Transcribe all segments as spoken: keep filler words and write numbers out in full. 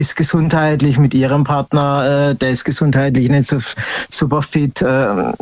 ist gesundheitlich mit ihrem Partner, äh, der ist gesundheitlich nicht so super fit. Äh,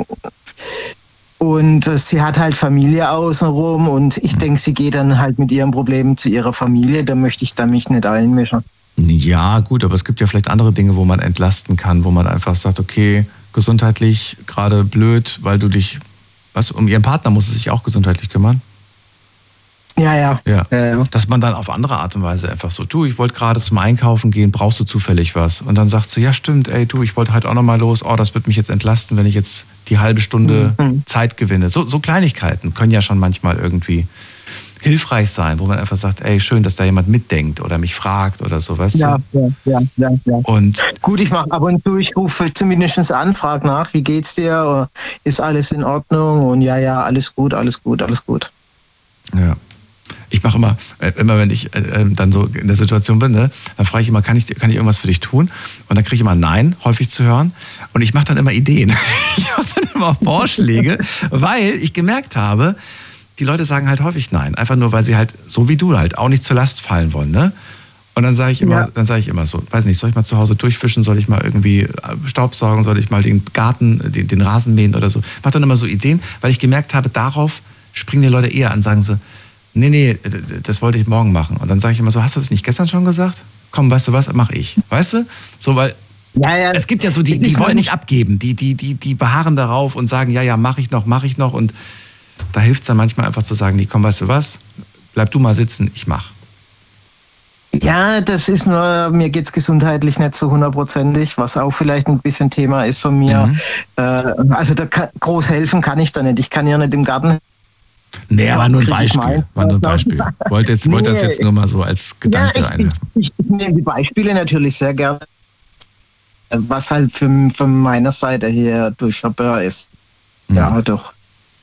und äh, sie hat halt Familie außenrum und ich denke, sie geht dann halt mit ihren Problemen zu ihrer Familie. Da möchte ich da mich nicht einmischen. Ja, gut, aber es gibt ja vielleicht andere Dinge, wo man entlasten kann, wo man einfach sagt, okay, gesundheitlich gerade blöd, weil du dich, was, um ihren Partner muss sie sich auch gesundheitlich kümmern? Ja, ja, ja. ja, ja. Dass man dann auf andere Art und Weise einfach so, du, ich wollte gerade zum Einkaufen gehen, brauchst du zufällig was? Und dann sagt sie, ja stimmt, ey, du, ich wollte halt auch nochmal los, oh, das wird mich jetzt entlasten, wenn ich jetzt die halbe Stunde mhm. Zeit gewinne. So, so Kleinigkeiten können ja schon manchmal irgendwie hilfreich sein, wo man einfach sagt, ey, schön, dass da jemand mitdenkt oder mich fragt oder so, weißt ja, du? Ja, ja, ja, ja. Und gut, ich mache ab und zu, ich rufe zumindest an, frage nach, wie geht's dir? Ist alles in Ordnung? Und ja, ja, alles gut, alles gut, alles gut. Ja. Ich mache immer, immer wenn ich äh, dann so in der Situation bin, ne, dann frage ich immer, kann ich, kann ich irgendwas für dich tun? Und dann kriege ich immer Nein, häufig zu hören. Und ich mache dann immer Ideen. Ich mache dann immer Vorschläge, weil ich gemerkt habe, die Leute sagen halt häufig Nein. Einfach nur, weil sie halt, so wie du halt, auch nicht zur Last fallen wollen. Ne? Und dann sage ich immer, ja. dann sage ich immer so, weiß nicht, soll ich mal zu Hause durchfischen, soll ich mal irgendwie Staubsaugen, soll ich mal den Garten, den, den Rasen mähen oder so. Ich mache dann immer so Ideen, weil ich gemerkt habe, darauf springen die Leute eher an, sagen sie, nee, nee, das wollte ich morgen machen. Und dann sage ich immer so, hast du das nicht gestern schon gesagt? Komm, weißt du was, mache ich. Weißt du? So, weil ja, ja. Es gibt ja so, die, die wollen nicht abgeben. Die, die, die, die beharren darauf und sagen, ja, ja, mache ich noch, mache ich noch. Und da hilft es dann manchmal einfach zu sagen, nee, komm, weißt du was? Bleib du mal sitzen, ich mach. Ja, das ist nur, mir geht's gesundheitlich nicht so hundertprozentig, was auch vielleicht ein bisschen Thema ist von mir. Mhm. Äh, also da kann, groß helfen kann ich da nicht. Ich kann ja nicht im Garten. Nee, war nur ein Beispiel. War nur ein Beispiel. Wollte jetzt, wollte das jetzt nur mal so als Gedanke ja, ich, einwerfen. Ich, ich nehme die Beispiele natürlich sehr gerne, was halt von, von meiner Seite hier durchschaubar ist. Mhm. Ja, doch.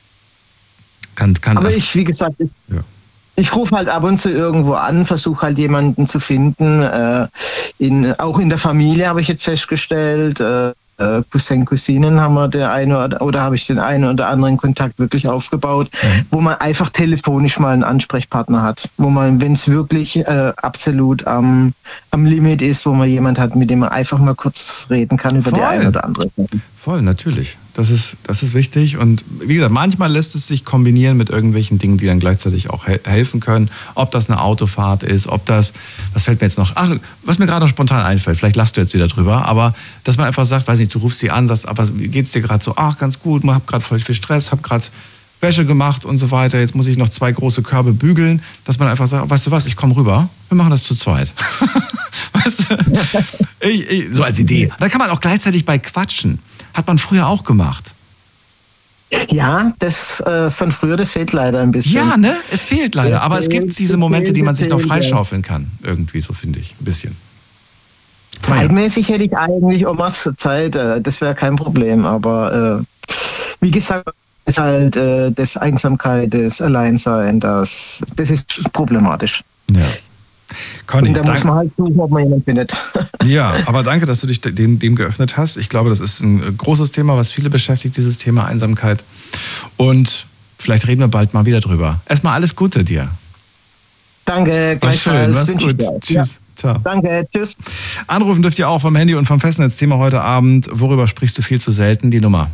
Kann, kann Aber das, ich, wie gesagt, ich, ja. ich rufe halt ab und zu irgendwo an, versuche halt jemanden zu finden. Äh, in, auch in der Familie habe ich jetzt festgestellt, äh, Cousin, Cousinen haben wir der eine oder, oder habe ich den einen oder anderen Kontakt wirklich aufgebaut, mhm. wo man einfach telefonisch mal einen Ansprechpartner hat, wo man, wenn es wirklich äh, absolut am, am Limit ist, wo man jemand hat, mit dem man einfach mal kurz reden kann über Voll. die eine oder andere Sache. Voll, natürlich. Das ist, das ist wichtig und wie gesagt, manchmal lässt es sich kombinieren mit irgendwelchen Dingen, die dann gleichzeitig auch he- helfen können. Ob das eine Autofahrt ist, ob das, was fällt mir jetzt noch, ach, was mir gerade noch spontan einfällt, vielleicht lachst du jetzt wieder drüber, aber dass man einfach sagt, weiß nicht, du rufst sie an, sagst, aber wie geht's dir gerade so? Ach, ganz gut, man hat gerade voll viel Stress, hab gerade Wäsche gemacht und so weiter, jetzt muss ich noch zwei große Körbe bügeln, dass man einfach sagt, weißt du was, ich komme rüber, wir machen das zu zweit. Weißt du? Ich, ich, so als Idee. Da kann man auch gleichzeitig bei quatschen. Hat man früher auch gemacht. Ja, das äh, von früher, das fehlt leider ein bisschen. Ja, ne? Es fehlt leider. Aber es gibt diese Momente, die man sich noch freischaufeln kann. Irgendwie, so finde ich. Ein bisschen. Zeitmäßig hätte ich eigentlich Omas Zeit. Äh, das wäre kein Problem. Aber äh, wie gesagt, ist halt äh, das Einsamkeit, das Alleinsein, das, das ist problematisch. Ja. Conny, und da muss man halt suchen, ob man jemanden findet. Ja, aber danke, dass du dich dem, dem geöffnet hast. Ich glaube, das ist ein großes Thema, was viele beschäftigt, dieses Thema Einsamkeit. Und vielleicht reden wir bald mal wieder drüber. Erstmal alles Gute dir. Danke, gleichfalls. Mach's gut. Tschüss. Ja. Ciao. Danke, tschüss. Anrufen dürft ihr auch vom Handy und vom Festnetz. Thema heute Abend, worüber sprichst du viel zu selten? Die Nummer.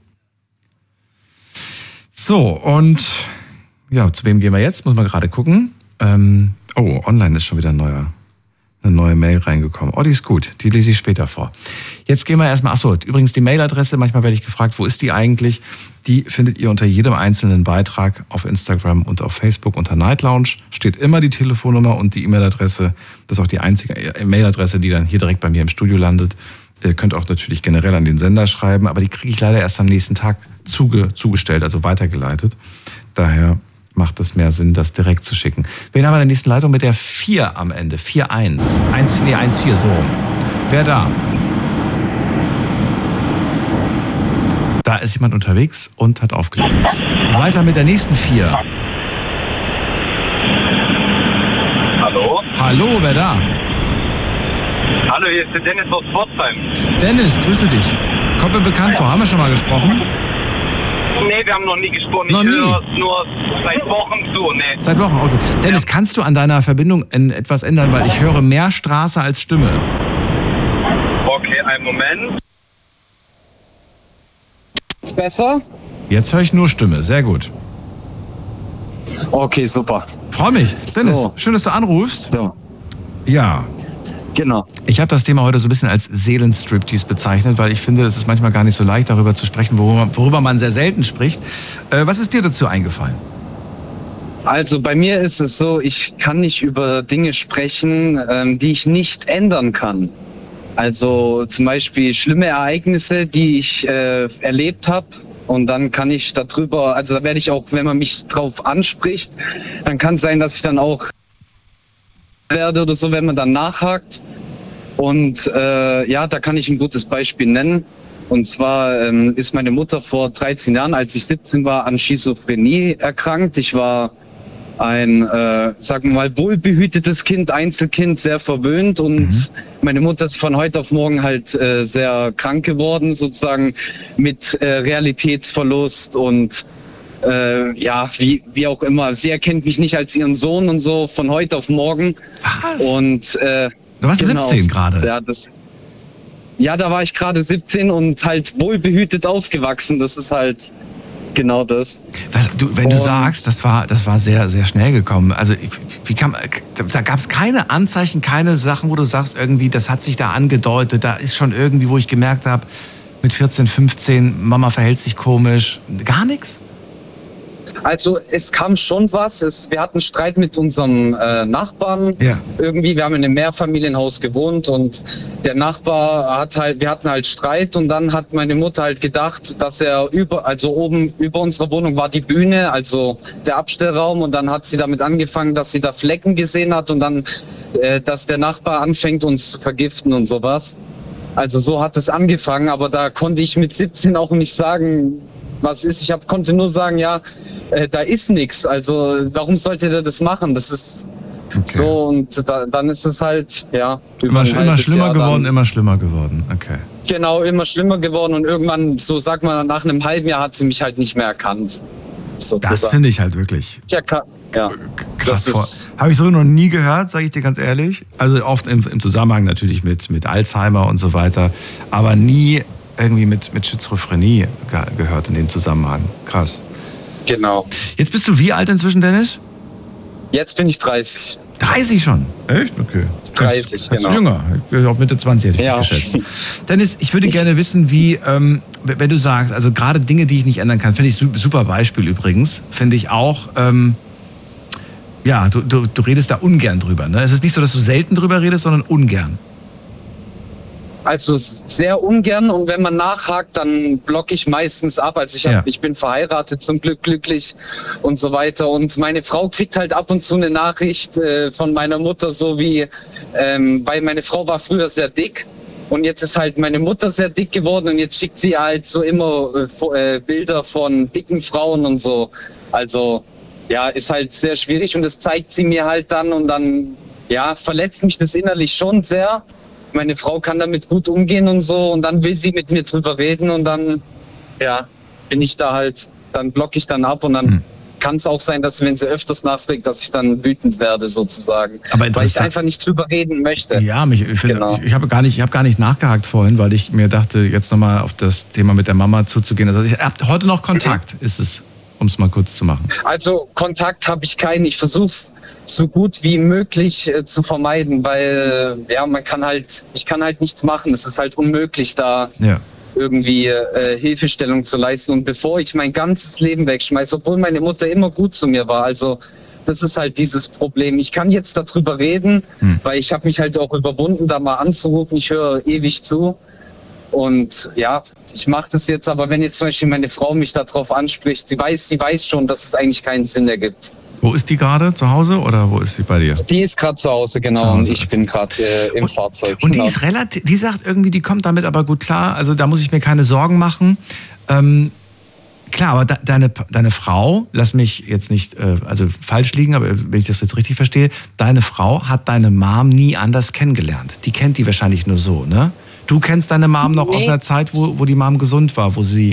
So, und ja, zu wem gehen wir jetzt? Muss man gerade gucken. Ähm, oh, online ist schon wieder ein neuer, eine neue Mail reingekommen. Oh, die ist gut. Die lese ich später vor. Jetzt gehen wir erstmal, achso, übrigens die Mailadresse, manchmal werde ich gefragt, wo ist die eigentlich? Die findet ihr unter jedem einzelnen Beitrag auf Instagram und auf Facebook unter Night Lounge. Steht immer die Telefonnummer und die E-Mail-Adresse. Das ist auch die einzige Mailadresse, die dann hier direkt bei mir im Studio landet. Ihr könnt auch natürlich generell an den Sender schreiben, aber die kriege ich leider erst am nächsten Tag zuge, zugestellt, also weitergeleitet. Daher macht es mehr Sinn, das direkt zu schicken. Wen haben wir in der nächsten Leitung mit der vier am Ende? vier eins. eins, nee, eins vier, so rum. Wer da? Da ist jemand unterwegs und hat aufgelegt. Weiter mit der nächsten vier. Hallo? Hallo, wer da? Hallo, hier ist der Dennis aus Pforzheim. Dennis, grüße dich. Kommt mir bekannt vor, haben wir schon mal gesprochen? Nee, wir haben noch nie gesprochen. Noch ich nie? höre es nur seit Wochen zu. Nee. Seit Wochen, okay. Dennis, kannst du an deiner Verbindung in etwas ändern, weil ich höre mehr Straße als Stimme. Okay, einen Moment. Besser? Jetzt höre ich nur Stimme, sehr gut. Okay, super. Freue mich. Dennis, So. schön, dass du anrufst. So, Ja, genau. ich habe das Thema heute so ein bisschen als Seelenstriptease bezeichnet, weil ich finde, es ist manchmal gar nicht so leicht, darüber zu sprechen, worüber, worüber man sehr selten spricht. Äh, was ist dir dazu eingefallen? Also bei mir ist es so, ich kann nicht über Dinge sprechen, ähm, die ich nicht ändern kann. Also zum Beispiel schlimme Ereignisse, die ich äh, erlebt habe. Und dann kann ich darüber, also da werde ich auch, wenn man mich drauf anspricht, dann kann es sein, dass ich dann auch werde oder so, wenn man dann nachhakt. Und äh, ja, da kann ich ein gutes Beispiel nennen. Und zwar ähm, ist meine Mutter vor dreizehn Jahren, als ich siebzehn war, an Schizophrenie erkrankt. Ich war ein, äh, sagen wir mal, wohlbehütetes Kind, Einzelkind, sehr verwöhnt. Und mhm. meine Mutter ist von heute auf morgen halt äh, sehr krank geworden, sozusagen mit äh, Realitätsverlust und äh, ja, wie, wie auch immer. Sie erkennt mich nicht als ihren Sohn und so von heute auf morgen. Was? Und äh, Du warst genau, siebzehn gerade. Ja, das, ja, da war ich gerade siebzehn und halt wohlbehütet aufgewachsen. Das ist halt genau das. Was, du, wenn du Und- sagst, das war, das war sehr, sehr schnell gekommen. Also wie kam, da gab es keine Anzeichen, keine Sachen, wo du sagst, irgendwie, das hat sich da angedeutet. Da ist schon irgendwie, wo ich gemerkt habe, mit vierzehn, fünfzehn, Mama verhält sich komisch. Gar nichts? Also es kam schon was. Es, wir hatten Streit mit unserem äh, Nachbarn. Ja. Irgendwie, wir haben in einem Mehrfamilienhaus gewohnt und der Nachbar hat halt, wir hatten halt Streit und dann hat meine Mutter halt gedacht, dass er über, also oben über unserer Wohnung war die Bühne, also der Abstellraum, und dann hat sie damit angefangen, dass sie da Flecken gesehen hat und dann, äh, dass der Nachbar anfängt, uns zu vergiften und sowas. Also so hat es angefangen, aber da konnte ich mit siebzehn auch nicht sagen, was ist. Ich hab, konnte nur sagen, ja, äh, da ist nichts. Also warum sollte der das machen? Das ist Okay. so, und da, dann ist es halt, ja, Immer, ein immer halbes schlimmer Jahr geworden, dann, immer schlimmer geworden. Okay. Genau, immer schlimmer geworden und irgendwann, so sagt man, nach einem halben Jahr hat sie mich halt nicht mehr erkannt. Sozusagen. Das finde ich halt wirklich ja, ka- ja. krass Das vor. ist- Habe ich so noch nie gehört, sage ich dir ganz ehrlich. Also oft im, im Zusammenhang natürlich mit, mit Alzheimer und so weiter, aber nie irgendwie mit, mit Schizophrenie ge gehört in dem Zusammenhang. Krass. Genau. Jetzt bist du wie alt inzwischen, Dennis? Jetzt bin ich dreißig. dreißig schon? Echt? Okay. dreißig, das, das genau. Ist jünger. Ich bin auch Mitte zwanzig hätte ich Ja. dich geschätzt. Dennis, ich würde gerne wissen, wie, ähm, wenn du sagst, also gerade Dinge, die ich nicht ändern kann, finde ich su- super Beispiel übrigens, finde ich auch, ähm, ja, du, du, du redest da ungern drüber. Ne? Es ist nicht so, dass du selten drüber redest, sondern ungern. Also sehr ungern, und wenn man nachhakt, dann blocke ich meistens ab. Also ich, hab, Ja. ich bin verheiratet, zum Glück glücklich und so weiter. Und meine Frau kriegt halt ab und zu eine Nachricht äh, von meiner Mutter, so wie, ähm, weil meine Frau war früher sehr dick und jetzt ist halt meine Mutter sehr dick geworden und jetzt schickt sie halt so immer äh, Fo- äh, Bilder von dicken Frauen und so. Also ja, ist halt sehr schwierig und das zeigt sie mir halt dann und dann, ja, verletzt mich das innerlich schon sehr. Meine Frau kann damit gut umgehen und so, und dann will sie mit mir drüber reden und dann, ja, bin ich da halt, dann blocke ich dann ab und dann Hm. kann es auch sein, dass wenn sie öfters nachfragt, dass ich dann wütend werde sozusagen, Aber weil ich interessant- einfach nicht drüber reden möchte. Ja, mich, ich, finde, Genau. ich, ich habe gar nicht, ich habe gar nicht nachgehakt vorhin, weil ich mir dachte, jetzt nochmal auf das Thema mit der Mama zuzugehen. Also ich habe heute noch Kontakt, ist es, um es mal kurz zu machen. Also Kontakt habe ich keinen. Ich versuche es so gut wie möglich äh, zu vermeiden, weil äh, ja, man kann halt, ich kann halt nichts machen. Es ist halt unmöglich, da Ja. irgendwie äh, Hilfestellung zu leisten. Und bevor ich mein ganzes Leben wegschmeiße, obwohl meine Mutter immer gut zu mir war, also das ist halt dieses Problem. Ich kann jetzt darüber reden, Hm. weil ich habe mich halt auch überwunden, da mal anzurufen. Ich höre ewig zu. Und ja, ich mache das jetzt, aber wenn jetzt zum Beispiel meine Frau mich darauf anspricht, sie weiß, sie weiß schon, dass es eigentlich keinen Sinn ergibt. Wo ist die gerade? Zu Hause oder wo ist sie bei dir? Die ist gerade zu Hause, genau, Zu Hause. und ich bin gerade äh, im Fahrzeug. Und die genau. ist relativ, die sagt irgendwie, die kommt damit aber gut klar. Also da muss ich mir keine Sorgen machen. Ähm, klar, aber de, deine, deine Frau, lass mich jetzt nicht äh, also falsch liegen, aber wenn ich das jetzt richtig verstehe, deine Frau hat deine Mom nie anders kennengelernt. Die kennt die wahrscheinlich nur so, ne? Du kennst deine Mom noch aus Nee. einer Zeit, wo, wo die Mom gesund war, wo sie...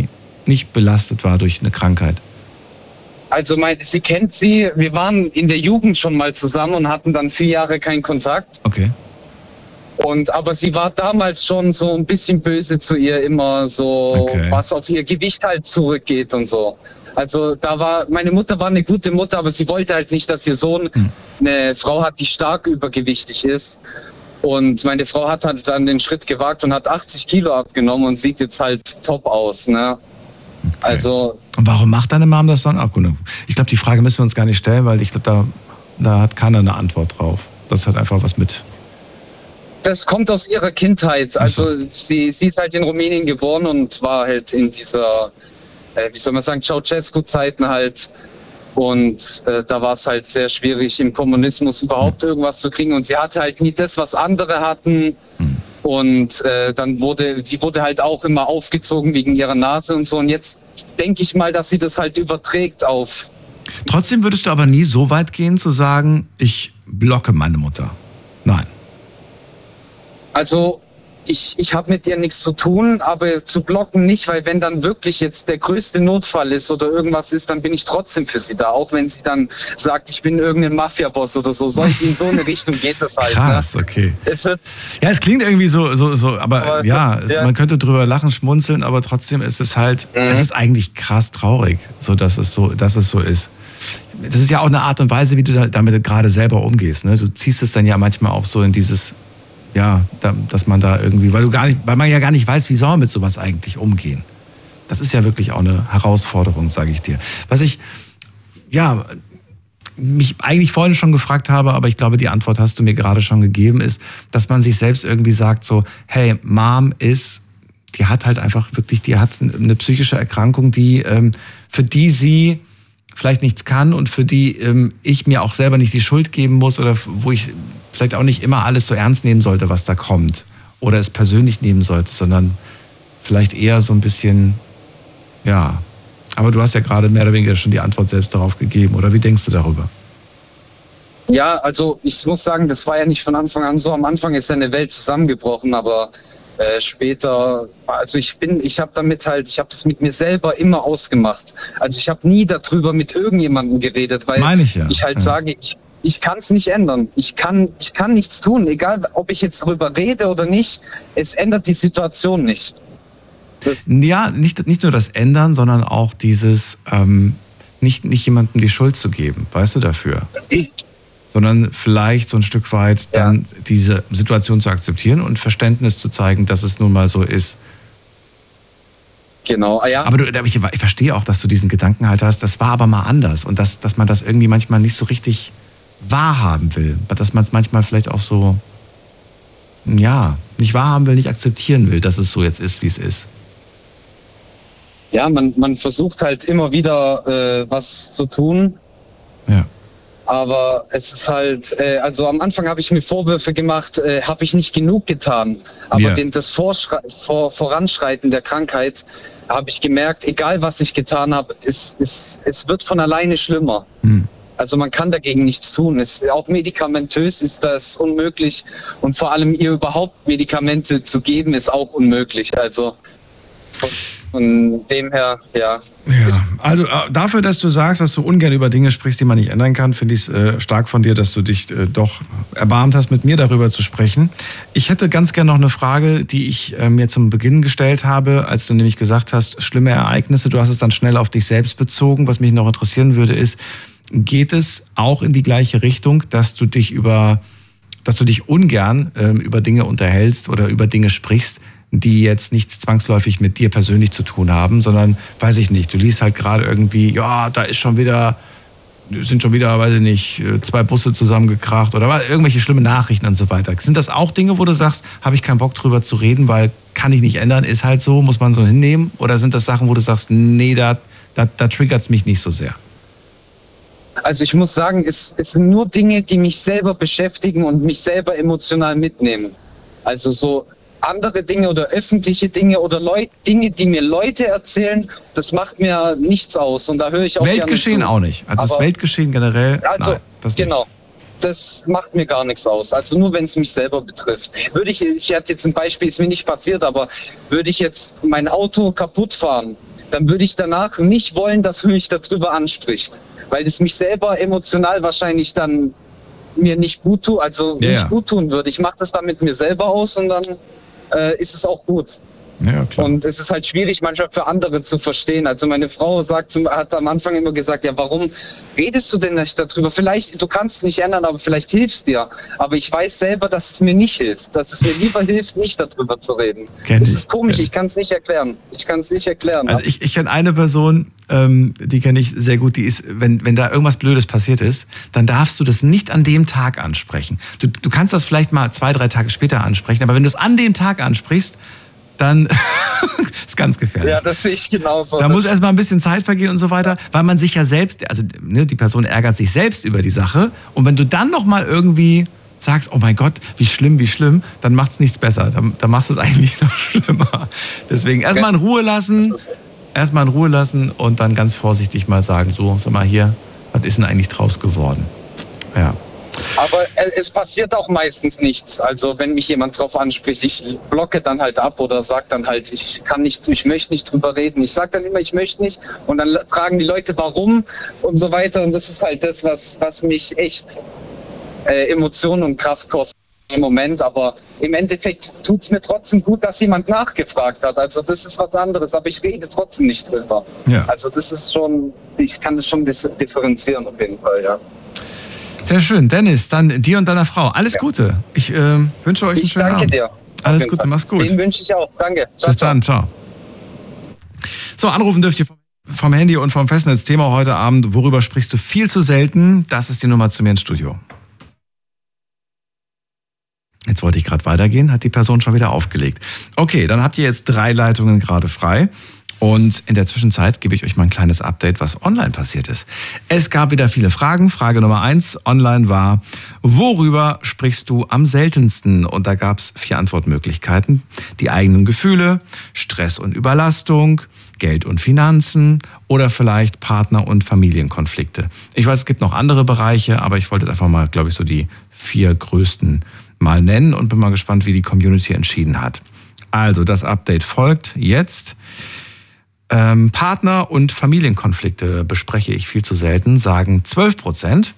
nicht belastet war durch eine Krankheit? Also mein, sie kennt sie, wir waren in der Jugend schon mal zusammen und hatten dann vier Jahre keinen Kontakt. Okay. Und aber sie war damals schon so ein bisschen böse zu ihr, immer so, Okay. was auf ihr Gewicht halt zurückgeht und so. Also da war, meine Mutter war eine gute Mutter, aber sie wollte halt nicht, dass ihr Sohn Hm. eine Frau hat, die stark übergewichtig ist. Und meine Frau hat halt dann den Schritt gewagt und hat achtzig Kilo abgenommen und sieht jetzt halt top aus, ne? Also, Und warum macht deine Mom das dann? Ach, gut, ich glaube, die Frage müssen wir uns gar nicht stellen, weil ich glaube, da, da hat keiner eine Antwort drauf. Das hat einfach was mit. das kommt aus ihrer Kindheit. Also sie, sie ist halt in Rumänien geboren und war halt in dieser, äh, wie soll man sagen, Ceausescu-Zeiten halt. Und äh, da war es halt sehr schwierig, im Kommunismus überhaupt irgendwas zu kriegen. Und sie hatte halt nie das, was andere hatten. Und äh, dann wurde, sie wurde halt auch immer aufgezogen wegen ihrer Nase und so. Und jetzt denke ich mal, dass sie das halt überträgt auf. Trotzdem würdest du aber nie so weit gehen zu sagen, ich blocke meine Mutter. Nein. Also ich, ich habe mit ihr nichts zu tun, aber zu blocken nicht, weil wenn dann wirklich jetzt der größte Notfall ist oder irgendwas ist, dann bin ich trotzdem für sie da. Auch wenn sie dann sagt, ich bin irgendein Mafia-Boss oder so. Solch in so eine Richtung geht das halt. Krass, ne? okay. Es wird, Ja, es klingt irgendwie so, so, so aber, Aber ja, es, ja. man könnte drüber lachen, schmunzeln, aber trotzdem ist es halt, Mhm. es ist eigentlich krass traurig, so dass es so, dass es so ist. Das ist ja auch eine Art und Weise, wie du da- damit gerade selber umgehst. Ne? Du ziehst es dann ja manchmal auch so in dieses, ja, da, dass man da irgendwie, weil du gar nicht, weil man ja gar nicht weiß, wie soll man mit sowas eigentlich umgehen. Das ist ja wirklich auch eine Herausforderung, sage ich dir. Was ich, ja, mich eigentlich vorhin schon gefragt habe, aber ich glaube, die Antwort hast du mir gerade schon gegeben, ist, dass man sich selbst irgendwie sagt so, hey, Mom ist, die hat halt einfach wirklich, die hat eine psychische Erkrankung, die, ähm, für die sie vielleicht nichts kann und für die ähm, ich mir auch selber nicht die Schuld geben muss oder wo ich vielleicht auch nicht immer alles so ernst nehmen sollte, was da kommt oder es persönlich nehmen sollte, sondern vielleicht eher so ein bisschen, ja, aber du hast ja gerade mehr oder weniger schon die Antwort selbst darauf gegeben, oder wie denkst du darüber? ja, also ich muss sagen, das war ja nicht von Anfang an so. Am Anfang ist eine Welt zusammengebrochen, aber äh, später, also ich bin, ich habe damit halt, ich habe das mit mir selber immer ausgemacht. Also ich habe nie darüber mit irgendjemandem geredet, weil Meine ich ja, ich halt ja. sage, ich, ich kann es nicht ändern. Ich kann, ich kann nichts tun, egal ob ich jetzt darüber rede oder nicht. Es ändert die Situation nicht. Das, Ja, nicht, nicht nur das Ändern, sondern auch dieses, ähm, nicht, nicht jemandem die Schuld zu geben, weißt du, dafür. Sondern vielleicht so ein Stück weit dann Ja. diese Situation zu akzeptieren und Verständnis zu zeigen, dass es nun mal so ist. genau, ah, ja. Aber du, ich, ich verstehe auch, dass du diesen Gedanken halt hast, das war aber mal anders und dass, dass man das irgendwie manchmal nicht so richtig wahrhaben will. Dass man es manchmal vielleicht auch so, ja, nicht wahrhaben will, nicht akzeptieren will, dass es so jetzt ist, wie es ist. Ja, man, man versucht halt immer wieder äh, was zu tun. Ja. Aber es ist halt, äh, also am Anfang habe ich mir Vorwürfe gemacht, äh, habe ich nicht genug getan. Aber Ja. den, das Vorschrei Vor Voranschreiten der Krankheit habe ich gemerkt, egal was ich getan habe, es, es, es wird von alleine schlimmer. Hm. Also man kann dagegen nichts tun. Es, auch medikamentös ist das unmöglich. Und vor allem ihr überhaupt Medikamente zu geben, ist auch unmöglich. Also von, von dem her, ja. Ja, also äh, dafür, dass du sagst, dass du ungern über Dinge sprichst, die man nicht ändern kann, finde ich es äh, stark von dir, dass du dich äh, doch erbarmt hast, mit mir darüber zu sprechen. Ich hätte ganz gerne noch eine Frage, die ich äh, mir zum Beginn gestellt habe, als du nämlich gesagt hast, schlimme Ereignisse, du hast es dann schnell auf dich selbst bezogen. Was mich noch interessieren würde, ist, geht es auch in die gleiche Richtung, dass du dich über, dass du dich ungern ähm, über Dinge unterhältst oder über Dinge sprichst, die jetzt nicht zwangsläufig mit dir persönlich zu tun haben, sondern, weiß ich nicht, du liest halt gerade irgendwie, ja, da ist schon wieder, sind schon wieder, weiß ich nicht, zwei Busse zusammengekracht oder irgendwelche schlimme Nachrichten und so weiter. Sind das auch Dinge, wo du sagst, habe ich keinen Bock drüber zu reden, weil kann ich nicht ändern, ist halt so, muss man so hinnehmen? Oder sind das Sachen, wo du sagst, nee, da, da, da triggert es mich nicht so sehr? Also ich muss sagen, es, es sind nur Dinge, die mich selber beschäftigen und mich selber emotional mitnehmen. Also so andere Dinge oder öffentliche Dinge oder Leut, Dinge, die mir Leute erzählen, das macht mir nichts aus. Und da höre ich auch Weltgeschehen gerne zu. auch nicht. Also das Aber- Weltgeschehen generell, Also, nein, das nicht. genau. Das macht mir gar nichts aus. Also nur, wenn es mich selber betrifft. Würde ich, ich hatte jetzt ein Beispiel, ist mir nicht passiert, aber würde ich jetzt mein Auto kaputt fahren, dann würde ich danach nicht wollen, dass man mich darüber anspricht. Weil es mich selber emotional wahrscheinlich dann mir nicht gut tut, also ja, nicht ja. gut tun würde. Ich mache das dann mit mir selber aus und dann äh, ist es auch gut. Ja, klar. Und es ist halt schwierig manchmal für andere zu verstehen. Also meine Frau sagt, zum- hat am Anfang immer gesagt, ja, warum redest du denn nicht darüber? Vielleicht, du kannst es nicht ändern, aber vielleicht hilfst dir. Aber ich weiß selber, dass es mir nicht hilft. Dass es mir lieber hilft, nicht darüber zu reden. Kenn Das ich, ist komisch, kenn ich kann es nicht erklären. Ich kann es nicht erklären. Also ich, ich kenne eine Person, ähm, die kenne ich sehr gut, die ist, wenn, wenn da irgendwas Blödes passiert ist, dann darfst du das nicht an dem Tag ansprechen. Du, du kannst das vielleicht mal zwei, drei Tage später ansprechen, aber wenn du es an dem Tag ansprichst, dann ist ganz gefährlich. Ja, das sehe ich genauso. Da Das- muss erstmal ein bisschen Zeit vergehen und so weiter, weil man sich ja selbst, also ne, die Person ärgert sich selbst über die Sache und wenn du dann nochmal irgendwie sagst, oh mein Gott, wie schlimm, wie schlimm, dann macht es nichts besser. Dann, dann machst du es eigentlich noch schlimmer. Deswegen erstmal in Ruhe lassen, Das ist- erstmal in Ruhe lassen und dann ganz vorsichtig mal sagen, so, sag mal hier, was ist denn eigentlich draus geworden? Ja. Aber äh, es passiert auch meistens nichts. Also wenn mich jemand drauf anspricht, ich blocke dann halt ab oder sage dann halt, ich kann nicht, ich möchte nicht drüber reden. Ich sage dann immer, ich möchte nicht. Und dann fragen die Leute, warum und so weiter. Und das ist halt das, was, was mich echt äh, Emotionen und Kraft kostet im Moment. Aber im Endeffekt tut es mir trotzdem gut, dass jemand nachgefragt hat. Also das ist was anderes. Aber ich rede trotzdem nicht drüber. Ja. Also das ist schon, ich kann das schon dis- differenzieren auf jeden Fall, ja. Sehr schön. Dennis, dann dir und deiner Frau. Alles Gute. Ich äh, wünsche euch einen Ich schönen danke Abend. dir. Auf Alles jeden Gute, Fall. mach's gut. Den wünsche ich auch. Danke. Ciao, Bis dann, ciao. So, anrufen dürft ihr vom- vom Handy und vom Festnetz. Thema heute Abend, worüber sprichst du viel zu selten? Das ist die Nummer zu mir ins Studio. Jetzt wollte ich gerade weitergehen, hat die Person schon wieder aufgelegt. Okay, dann habt ihr jetzt drei Leitungen gerade frei. Und in der Zwischenzeit gebe ich euch mal ein kleines Update, was online passiert ist. Es gab wieder viele Fragen. Frage Nummer eins online war, worüber sprichst du am seltensten? Und da gab es vier Antwortmöglichkeiten. Die eigenen Gefühle, Stress und Überlastung, Geld und Finanzen oder vielleicht Partner- und Familienkonflikte. Ich weiß, es gibt noch andere Bereiche, aber ich wollte jetzt einfach mal, glaube ich, so die vier größten mal nennen und bin mal gespannt, wie die Community entschieden hat. Also, das Update folgt jetzt. Ähm, Partner- und Familienkonflikte bespreche ich viel zu selten, sagen zwölf Prozent.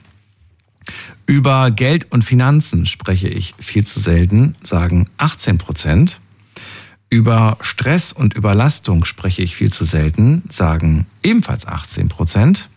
Über Geld und Finanzen spreche ich viel zu selten, sagen achtzehn Prozent. Über Stress und Überlastung spreche ich viel zu selten, sagen ebenfalls achtzehn Prozent.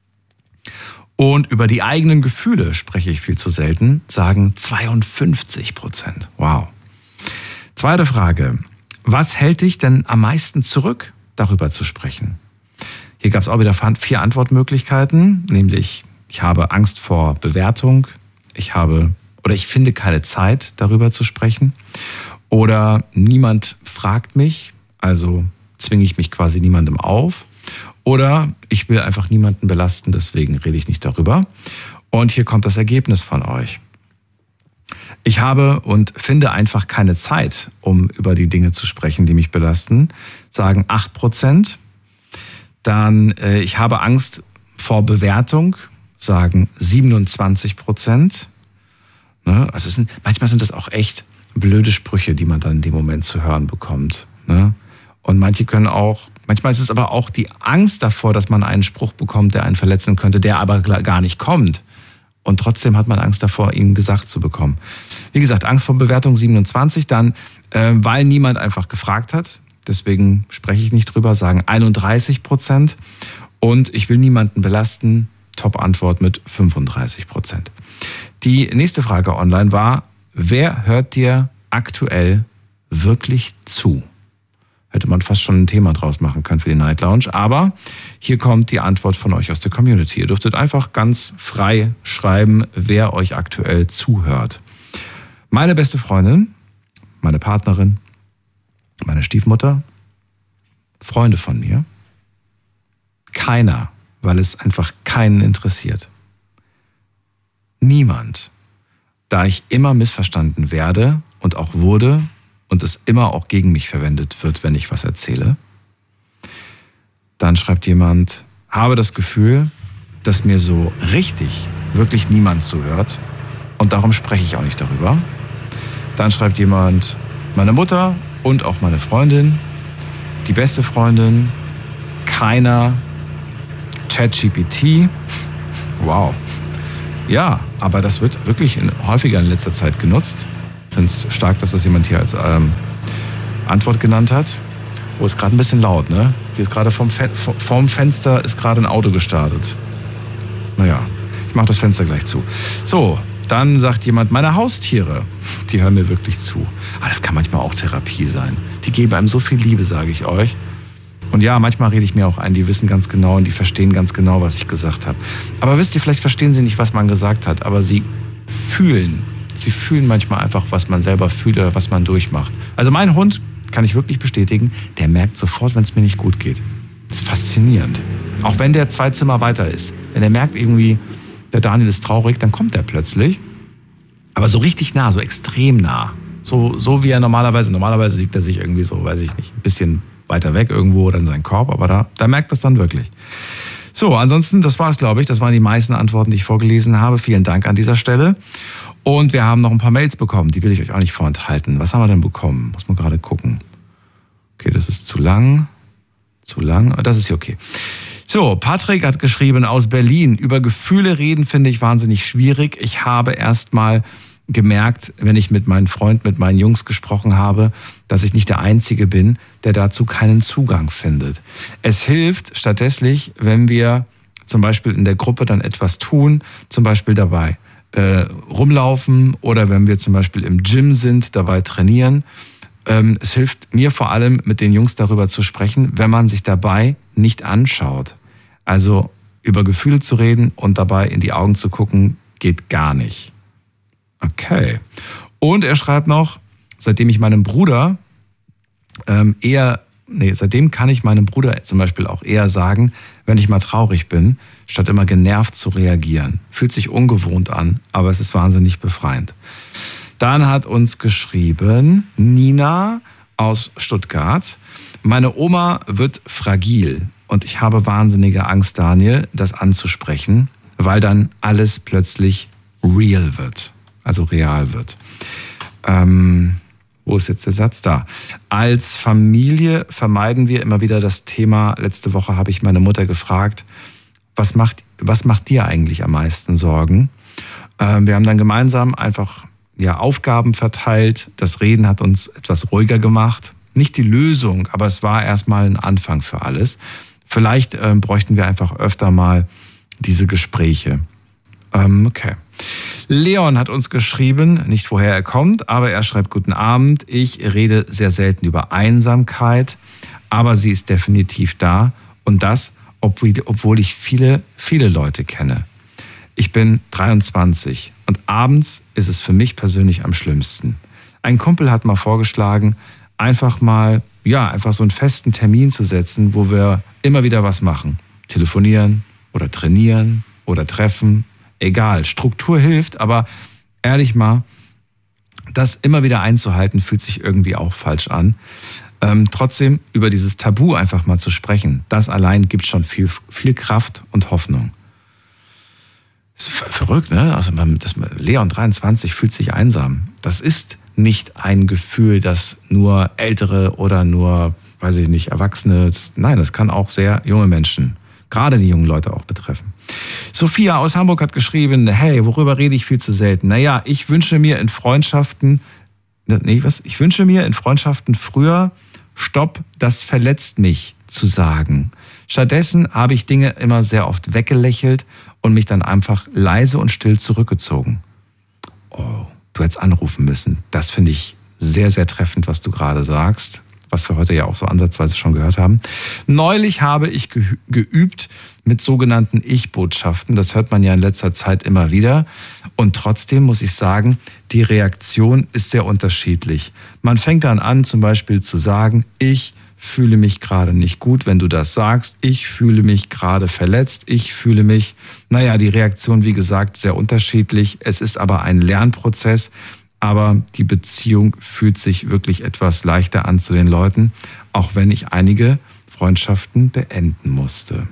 Und über die eigenen Gefühle spreche ich viel zu selten, sagen zweiundfünfzig Prozent. Wow. Zweite Frage. Was hält dich denn am meisten zurück, darüber zu sprechen? Hier gab es auch wieder vier Antwortmöglichkeiten, nämlich ich habe Angst vor Bewertung, ich habe oder ich finde keine Zeit, darüber zu sprechen, oder niemand fragt mich, also zwinge ich mich quasi niemandem auf, oder ich will einfach niemanden belasten, deswegen rede ich nicht darüber. Und hier kommt das Ergebnis von euch. Ich habe und finde einfach keine Zeit, um über die Dinge zu sprechen, die mich belasten, sagen acht Prozent. Dann, äh, ich habe Angst vor Bewertung, sagen siebenundzwanzig Prozent. Ne? Also es sind, manchmal sind das auch echt blöde Sprüche, die man dann in dem Moment zu hören bekommt. Ne? Und manche können auch, manchmal ist es aber auch die Angst davor, dass man einen Spruch bekommt, der einen verletzen könnte, der aber gar nicht kommt. Und trotzdem hat man Angst davor, ihn gesagt zu bekommen. Wie gesagt, Angst vor Bewertung siebenundzwanzig, dann, äh, weil niemand einfach gefragt hat. Deswegen spreche ich nicht drüber, sagen einunddreißig Prozent. Und ich will niemanden belasten, Top-Antwort mit fünfunddreißig Prozent. Die nächste Frage online war, wer hört dir aktuell wirklich zu? Hätte man fast schon ein Thema draus machen können für die Night Lounge. Aber hier kommt die Antwort von euch aus der Community. Ihr dürftet einfach ganz frei schreiben, wer euch aktuell zuhört. Meine beste Freundin, meine Partnerin, meine Stiefmutter, Freunde von mir. Keiner, weil es einfach keinen interessiert. Niemand, da ich immer missverstanden werde und auch wurde, und es immer auch gegen mich verwendet wird, wenn ich was erzähle. Dann schreibt jemand, habe das Gefühl, dass mir so richtig wirklich niemand zuhört und darum spreche ich auch nicht darüber. Dann schreibt jemand, meine Mutter und auch meine Freundin, die beste Freundin keiner ChatGPT. Wow. Ja, aber das wird wirklich in, häufiger in letzter Zeit genutzt. Ich finde es stark, dass das jemand hier als ähm, Antwort genannt hat. Oh, ist gerade ein bisschen laut, ne? Hier ist gerade vom, Fe- vom Fenster ist gerade ein Auto gestartet. Naja, ich mache das Fenster gleich zu. So, dann sagt jemand, meine Haustiere, die hören mir wirklich zu. Aber das kann manchmal auch Therapie sein. Die geben einem so viel Liebe, sage ich euch. Und ja, manchmal rede ich mir auch ein, die wissen ganz genau und die verstehen ganz genau, was ich gesagt habe. Aber wisst ihr, vielleicht verstehen sie nicht, was man gesagt hat, aber sie fühlen. Sie fühlen manchmal einfach, was man selber fühlt oder was man durchmacht. Also mein Hund, kann ich wirklich bestätigen, der merkt sofort, wenn es mir nicht gut geht. Das ist faszinierend. Auch wenn der zwei Zimmer weiter ist. Wenn er merkt irgendwie, der Daniel ist traurig, dann kommt er plötzlich. Aber so richtig nah, so extrem nah. So, so wie er normalerweise, normalerweise liegt er sich irgendwie so, weiß ich nicht, ein bisschen weiter weg irgendwo oder in seinen Korb, aber da, da merkt das dann wirklich. So, ansonsten, das war's, glaube ich. Das waren die meisten Antworten, die ich vorgelesen habe. Vielen Dank an dieser Stelle. Und wir haben noch ein paar Mails bekommen, die will ich euch auch nicht vorenthalten. Was haben wir denn bekommen? Muss man gerade gucken. Okay, das ist zu lang. Zu lang. Das ist ja okay. So, Patrick hat geschrieben aus Berlin. Über Gefühle reden finde ich wahnsinnig schwierig. Ich habe erst mal gemerkt, wenn ich mit meinem Freund, mit meinen Jungs gesprochen habe, dass ich nicht der Einzige bin, der dazu keinen Zugang findet. Es hilft stattdessen, wenn wir zum Beispiel in der Gruppe dann etwas tun, zum Beispiel dabei äh, rumlaufen oder wenn wir zum Beispiel im Gym sind, dabei trainieren. Ähm, es hilft mir vor allem, mit den Jungs darüber zu sprechen, wenn man sich dabei nicht anschaut. Also über Gefühle zu reden und dabei in die Augen zu gucken, geht gar nicht. Okay. Und er schreibt noch, seitdem ich meinem Bruder ähm, eher, nee, seitdem kann ich meinem Bruder zum Beispiel auch eher sagen, wenn ich mal traurig bin, statt immer genervt zu reagieren. Fühlt sich ungewohnt an, aber es ist wahnsinnig befreiend. Dann hat uns geschrieben Nina aus Stuttgart. Meine Oma wird fragil und ich habe wahnsinnige Angst, Daniel, das anzusprechen, weil dann alles plötzlich real wird. Also real wird. Ähm, wo ist jetzt der Satz? Da. Als Familie vermeiden wir immer wieder das Thema. Letzte Woche habe ich meine Mutter gefragt, was macht, was macht dir eigentlich am meisten Sorgen? Ähm, wir haben dann gemeinsam einfach ja, Aufgaben verteilt. Das Reden hat uns etwas ruhiger gemacht. Nicht die Lösung, aber es war erstmal ein Anfang für alles. Vielleicht ähm, bräuchten wir einfach öfter mal diese Gespräche. Ähm, okay. Leon hat uns geschrieben, nicht woher er kommt, aber er schreibt, guten Abend. Ich rede sehr selten über Einsamkeit, aber sie ist definitiv da. Und das, obwohl ich viele, viele Leute kenne. Ich bin dreiundzwanzig und abends ist es für mich persönlich am schlimmsten. Ein Kumpel hat mal vorgeschlagen, einfach mal, ja, einfach so einen festen Termin zu setzen, wo wir immer wieder was machen. Telefonieren oder trainieren oder treffen. Egal, Struktur hilft, aber ehrlich mal, das immer wieder einzuhalten, fühlt sich irgendwie auch falsch an. Ähm, trotzdem über dieses Tabu einfach mal zu sprechen, das allein gibt schon viel, viel Kraft und Hoffnung. Das ist verrückt, ne? Also das Leon dreiundzwanzig fühlt sich einsam. Das ist nicht ein Gefühl, das nur Ältere oder nur, weiß ich nicht, Erwachsene, nein, das kann auch sehr junge Menschen, gerade die jungen Leute auch betreffen. Sophia aus Hamburg hat geschrieben, hey, worüber rede ich viel zu selten? Naja, ich wünsche mir in Freundschaften, nee, was? Ich wünsche mir in Freundschaften früher, stopp, das verletzt mich zu sagen. Stattdessen habe ich Dinge immer sehr oft weggelächelt und mich dann einfach leise und still zurückgezogen. Oh, du hättest anrufen müssen. Das finde ich sehr, sehr treffend, was du gerade sagst, was wir heute ja auch so ansatzweise schon gehört haben. Neulich habe ich ge- geübt mit sogenannten Ich-Botschaften. Das hört man ja in letzter Zeit immer wieder. Und trotzdem muss ich sagen, die Reaktion ist sehr unterschiedlich. Man fängt dann an, zum Beispiel zu sagen, ich fühle mich gerade nicht gut, wenn du das sagst. Ich fühle mich gerade verletzt. Ich fühle mich, naja, die Reaktion, wie gesagt, sehr unterschiedlich. Es ist aber ein Lernprozess. Aber die Beziehung fühlt sich wirklich etwas leichter an zu den Leuten, auch wenn ich einige Freundschaften beenden musste.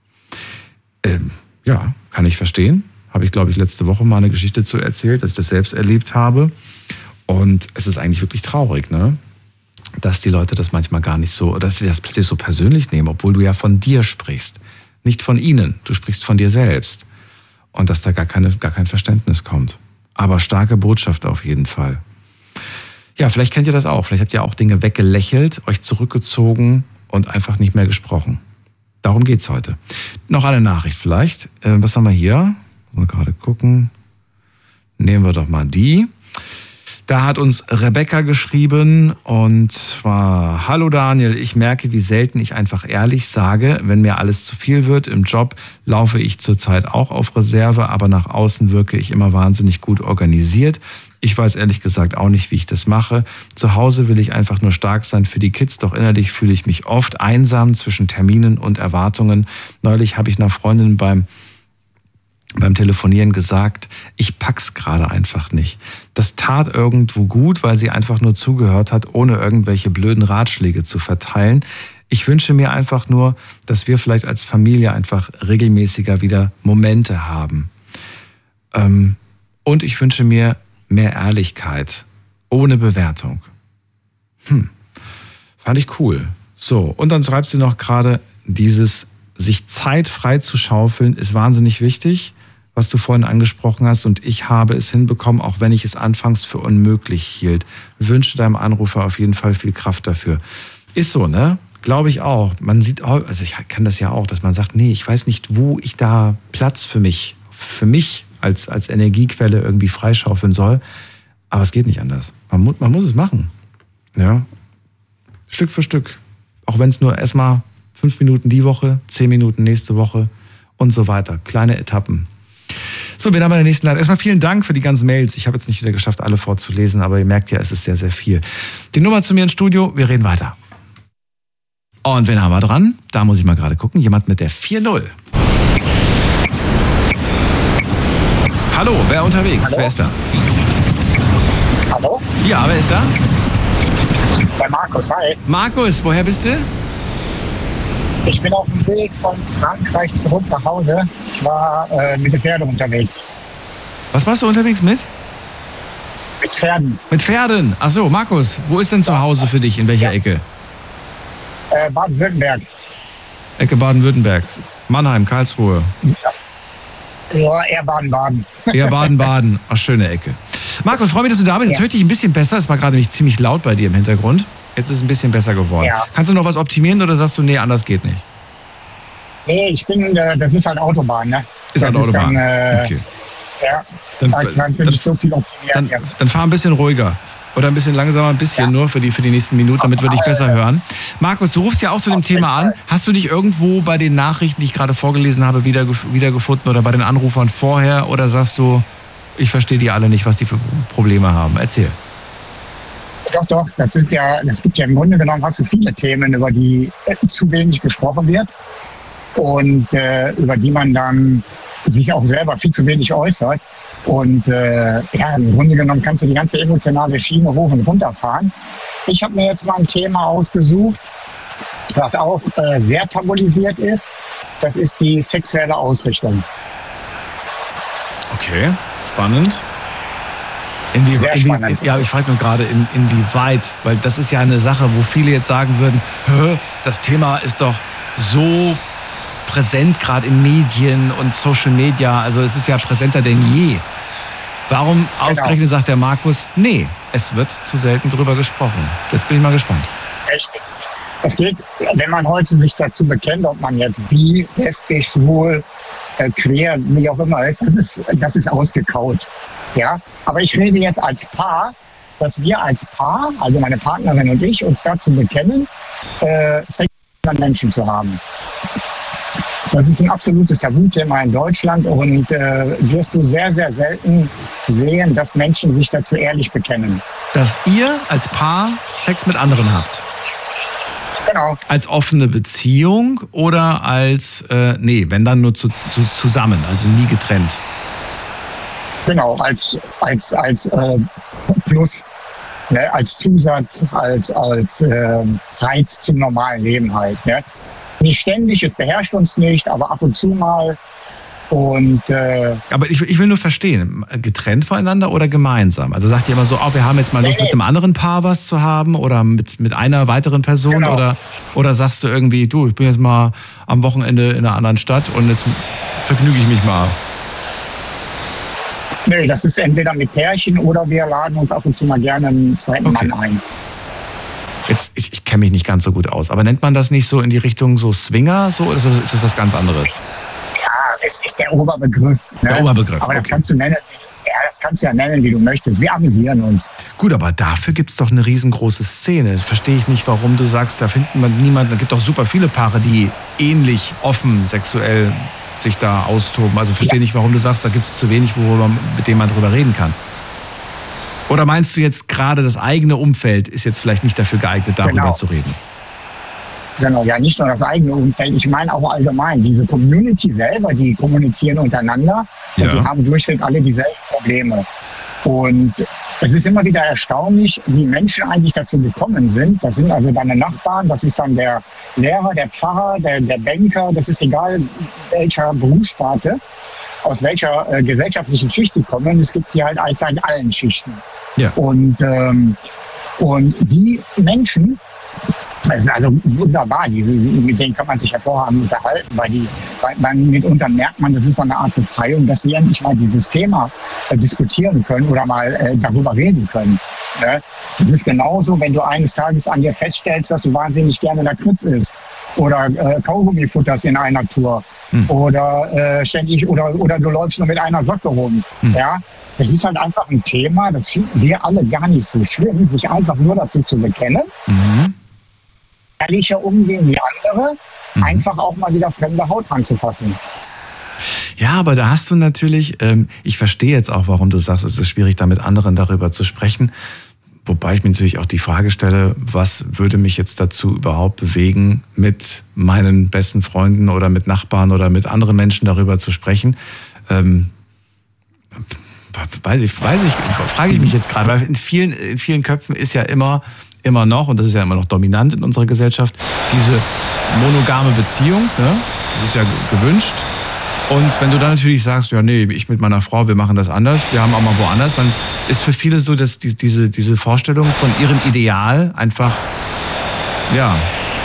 Ähm, ja, kann ich verstehen. Habe ich, glaube ich, letzte Woche mal eine Geschichte zu erzählt, dass ich das selbst erlebt habe. Und es ist eigentlich wirklich traurig, ne? dass die Leute das manchmal gar nicht so, dass sie das plötzlich so persönlich nehmen, obwohl du ja von dir sprichst. Nicht von ihnen, du sprichst von dir selbst. Und dass da gar, keine, gar kein Verständnis kommt. Aber starke Botschaft auf jeden Fall. Ja, vielleicht kennt ihr das auch. Vielleicht habt ihr auch Dinge weggelächelt, euch zurückgezogen und einfach nicht mehr gesprochen. Darum geht's heute. Noch eine Nachricht vielleicht. Äh, was haben wir hier? Mal gerade gucken. Nehmen wir doch mal die. Da hat uns Rebecca geschrieben und zwar: Hallo Daniel, ich merke, wie selten ich einfach ehrlich sage, wenn mir alles zu viel wird. Im Job laufe ich zurzeit auch auf Reserve, aber nach außen wirke ich immer wahnsinnig gut organisiert. Ich weiß ehrlich gesagt auch nicht, wie ich das mache. Zu Hause will ich einfach nur stark sein für die Kids, doch innerlich fühle ich mich oft einsam zwischen Terminen und Erwartungen. Neulich habe ich einer Freundin beim beim Telefonieren gesagt, ich pack's gerade einfach nicht. Das tat irgendwo gut, weil sie einfach nur zugehört hat, ohne irgendwelche blöden Ratschläge zu verteilen. Ich wünsche mir einfach nur, dass wir vielleicht als Familie einfach regelmäßiger wieder Momente haben. Ähm, und ich wünsche mir mehr Ehrlichkeit, ohne Bewertung. Hm, fand ich cool. So, und dann schreibt sie noch gerade, dieses sich Zeit frei zu schaufeln ist wahnsinnig wichtig, was du vorhin angesprochen hast, und ich habe es hinbekommen, auch wenn ich es anfangs für unmöglich hielt. Wünsche deinem Anrufer auf jeden Fall viel Kraft dafür. Ist so, ne? Glaube ich auch. Man sieht, also ich kann das ja auch, dass man sagt, nee, ich weiß nicht, wo ich da Platz für mich, für mich als, als Energiequelle irgendwie freischaufeln soll. Aber es geht nicht anders. Man muss, man muss es machen. Ja. Stück für Stück. Auch wenn es nur erstmal fünf Minuten die Woche, zehn Minuten nächste Woche und so weiter. Kleine Etappen. So, wir haben bei der nächsten Leitung. Erstmal vielen Dank für die ganzen Mails. Ich habe jetzt nicht wieder geschafft, alle vorzulesen, aber ihr merkt ja, es ist sehr, sehr viel. Die Nummer zu mir ins Studio, wir reden weiter. Und wen haben wir dran? Da muss ich mal gerade gucken. Jemand mit der vier null. Hallo, wer unterwegs? Hallo? Wer ist da? Hallo? Ja, wer ist da? Bei Markus, hi. Markus, woher bist du? Ich bin auf dem Weg von Frankreich zurück nach Hause. Ich war äh, mit den Pferden unterwegs. Was warst du unterwegs mit? Mit Pferden. Mit Pferden. Ach so, Markus, wo ist denn zu Hause für dich? In welcher Ja. Ecke? Äh, Baden-Württemberg. Ecke Baden-Württemberg. Mannheim, Karlsruhe. Ja, eher Baden-Baden. Ja, Baden-Baden. Ach, schöne Ecke. Markus, freue mich, dass du da bist. Jetzt Ja. hört dich ein bisschen besser. Es war gerade nämlich ziemlich laut bei dir im Hintergrund. Jetzt ist es ein bisschen besser geworden. Ja. Kannst du noch was optimieren oder sagst du, nee, anders geht nicht? Nee, ich bin, äh, das ist halt Autobahn, ne? Ist das eine Autobahn. Dann, äh, Okay. Ja, Dann, da kannst du dann, nicht so viel optimieren. dann, dann fahr ein bisschen ruhiger. Oder ein bisschen langsamer, ein bisschen Ja. nur für die, für die nächsten Minuten, damit wir dich besser hören. Markus, du rufst ja auch zu dem Auf jeden Thema an. Fall. Hast du dich irgendwo bei den Nachrichten, die ich gerade vorgelesen habe, wieder, wiedergefunden oder bei den Anrufern vorher? Oder sagst du, ich verstehe die alle nicht, was die für Probleme haben? Erzähl. Doch, doch, das ist ja, das gibt ja im Grunde genommen, hast du viele Themen, über die äh, zu wenig gesprochen wird und äh, über die man dann sich auch selber viel zu wenig äußert. Und äh, ja, im Grunde genommen kannst du die ganze emotionale Schiene hoch und runter fahren. Ich habe mir jetzt mal ein Thema ausgesucht, was auch äh, sehr tabuisiert ist. Das ist die sexuelle Ausrichtung. Okay, spannend. Inwie Sehr inwie spannend. Ja, ich frage nur gerade, in, inwieweit, weil das ist ja eine Sache, wo viele jetzt sagen würden, hä, das Thema ist doch so präsent gerade in Medien und Social Media, also es ist ja präsenter denn je. Warum ausgerechnet sagt der Markus, nee, es wird zu selten drüber gesprochen. Jetzt bin ich mal gespannt. Richtig. Es geht, wenn man heute sich dazu bekennt, ob man jetzt bi, lesbisch, schwul, äh, queer, wie auch immer ist, das ist, das ist ausgekaut. Ja? Aber ich rede jetzt als Paar, dass wir als Paar, also meine Partnerin und ich, uns dazu bekennen, äh, Sex mit anderen Menschen zu haben. Das ist ein absolutes Tabuthema in Deutschland und äh, wirst du sehr, sehr selten sehen, dass Menschen sich dazu ehrlich bekennen. Dass ihr als Paar Sex mit anderen habt. Genau. Als offene Beziehung oder als, äh, nee, wenn dann nur zu, zu, zusammen, also nie getrennt. Genau, als, als, als äh, Plus, ne, als Zusatz, als, als äh, Reiz zum normalen Leben halt. Ne? Nicht ständig, es beherrscht uns nicht, aber ab und zu mal Und äh, Aber ich, ich will nur verstehen, getrennt voneinander oder gemeinsam? Also sagt ihr immer so, oh, wir haben jetzt mal Lust, Nee, nee. mit einem anderen Paar was zu haben oder mit, mit einer weiteren Person? Genau. Oder, oder sagst du irgendwie, du, ich bin jetzt mal am Wochenende in einer anderen Stadt und jetzt vergnüge ich mich mal? nee, das ist entweder mit Pärchen oder wir laden uns ab und zu mal gerne einen zweiten Okay. Mann ein. Jetzt, ich, ich kenne mich nicht ganz so gut aus, aber nennt man das nicht so in die Richtung so Swinger, so, oder ist das, ist das was ganz anderes? Ja, es ist der Oberbegriff. Ne? Der Oberbegriff, Aber das okay. kannst du nennen, ja, das kannst du ja nennen, wie du möchtest. Wir amüsieren uns. Gut, aber dafür gibt es doch eine riesengroße Szene. Verstehe ich nicht, warum du sagst, da findet man niemanden. Da gibt doch super viele Paare, die ähnlich offen sexuell sich da austoben. Also verstehe Ja. nicht, warum du sagst, da gibt es zu wenig, worüber, mit dem man drüber reden kann. Oder meinst du jetzt gerade, das eigene Umfeld ist jetzt vielleicht nicht dafür geeignet, darüber Genau. zu reden? Genau, ja, nicht nur das eigene Umfeld. Ich meine auch allgemein, diese Community selber, die kommunizieren untereinander Ja. und die haben durchweg alle dieselben Probleme. Und es ist immer wieder erstaunlich, wie Menschen eigentlich dazu gekommen sind. Das sind also deine Nachbarn, das ist dann der Lehrer, der Pfarrer, der, der Banker, das ist egal welcher Berufssparte, aus welcher äh, gesellschaftlichen Schicht die kommen. Es gibt sie halt einfach in allen Schichten. Ja. Und, ähm, und die Menschen, das ist also wunderbar, diese, mit denen kann man sich hervorragend unterhalten, weil, die, weil man mitunter merkt man, das ist so eine Art Befreiung, dass sie endlich mal dieses Thema äh, diskutieren können oder mal äh, darüber reden können. Ne? Das ist genauso, wenn du eines Tages an dir feststellst, dass du wahnsinnig gerne Lakritz isst oder äh, Kaugummi futterst in einer Tour Hm. oder äh, ständig oder, oder du läufst nur mit einer Socke rum. Hm. Ja? Das ist halt einfach ein Thema, das finden wir alle gar nicht so schlimm, sich einfach nur dazu zu bekennen. Mhm. Ehrlicher umgehen wie andere, Mhm. einfach auch mal wieder fremde Haut anzufassen. Ja, aber da hast du natürlich, ähm, ich verstehe jetzt auch, warum du sagst, es ist schwierig, da mit anderen darüber zu sprechen. Wobei ich mir natürlich auch die Frage stelle, was würde mich jetzt dazu überhaupt bewegen, mit meinen besten Freunden oder mit Nachbarn oder mit anderen Menschen darüber zu sprechen? Ähm, weiß ich, weiß ich, frage ich mich jetzt gerade, weil in vielen, in vielen Köpfen ist ja immer, immer noch, und das ist ja immer noch dominant in unserer Gesellschaft, diese monogame Beziehung, ne? Das ist ja gewünscht. Und wenn du dann natürlich sagst, ja nee, ich mit meiner Frau, wir machen das anders, wir haben auch mal woanders, dann ist für viele so, dass die, diese, diese Vorstellung von ihrem Ideal einfach, ja,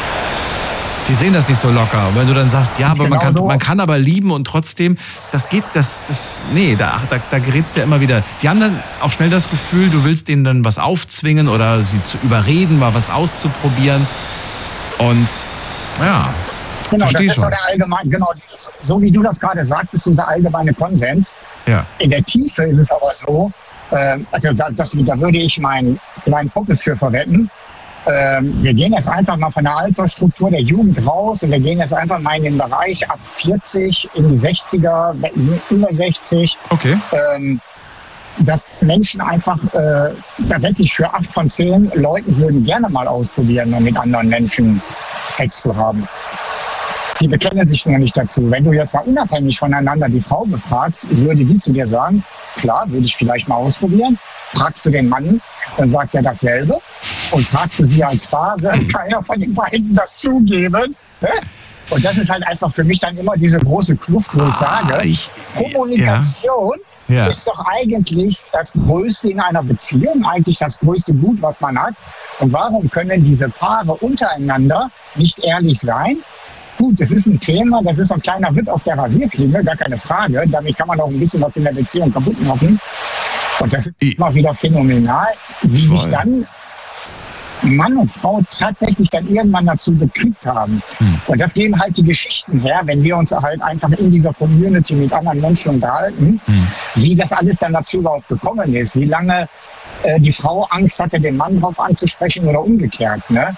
die sehen das nicht so locker. Und wenn du dann sagst, ja, aber man genau kann, so. man kann aber lieben und trotzdem, das geht, das, das, nee, da, da, da gerätst du ja immer wieder. Die haben dann auch schnell das Gefühl, du willst denen dann was aufzwingen oder sie zu überreden, mal was auszuprobieren. Und, ja. Genau, das Versteh ist so schon. der allgemeine, genau, so wie du das gerade sagtest, so der allgemeine Konsens. Ja. In der Tiefe ist es aber so, äh, also da, das, da würde ich meinen kleinen Poppes für verwetten. Ähm, wir gehen jetzt einfach mal von der Altersstruktur der Jugend raus und wir gehen jetzt einfach mal in den Bereich ab vierzig, in die sechziger, über sechzig. Okay. Ähm, dass Menschen einfach, äh, da wette ich für acht von zehn Leuten würden gerne mal ausprobieren, um mit anderen Menschen Sex zu haben. Die bekennen sich nur nicht dazu. Wenn du jetzt mal unabhängig voneinander die Frau befragst, würde die zu dir sagen, klar, würde ich vielleicht mal ausprobieren. Fragst du den Mann, dann sagt er dasselbe. Und fragst du sie als Paar, wird keiner von den beiden das zugeben. Ne? Und das ist halt einfach für mich dann immer diese große Kluft, wo ich sage, Ah, ich, Kommunikation ja. ist doch eigentlich das Größte in einer Beziehung, eigentlich das größte Gut, was man hat. Und warum können diese Paare untereinander nicht ehrlich sein? Gut, das ist ein Thema, das ist so ein kleiner Ritt auf der Rasierklinge, gar keine Frage. Damit kann man auch ein bisschen was in der Beziehung kaputt machen. Und das ist Ich- immer wieder phänomenal, wie Voll. sich dann Mann und Frau tatsächlich dann irgendwann dazu bekriegt haben. Hm. Und das geben halt die Geschichten her, wenn wir uns halt einfach in dieser Community mit anderen Menschen unterhalten, Hm. wie das alles dann dazu überhaupt gekommen ist, wie lange äh, die Frau Angst hatte, den Mann drauf anzusprechen oder umgekehrt. Ne?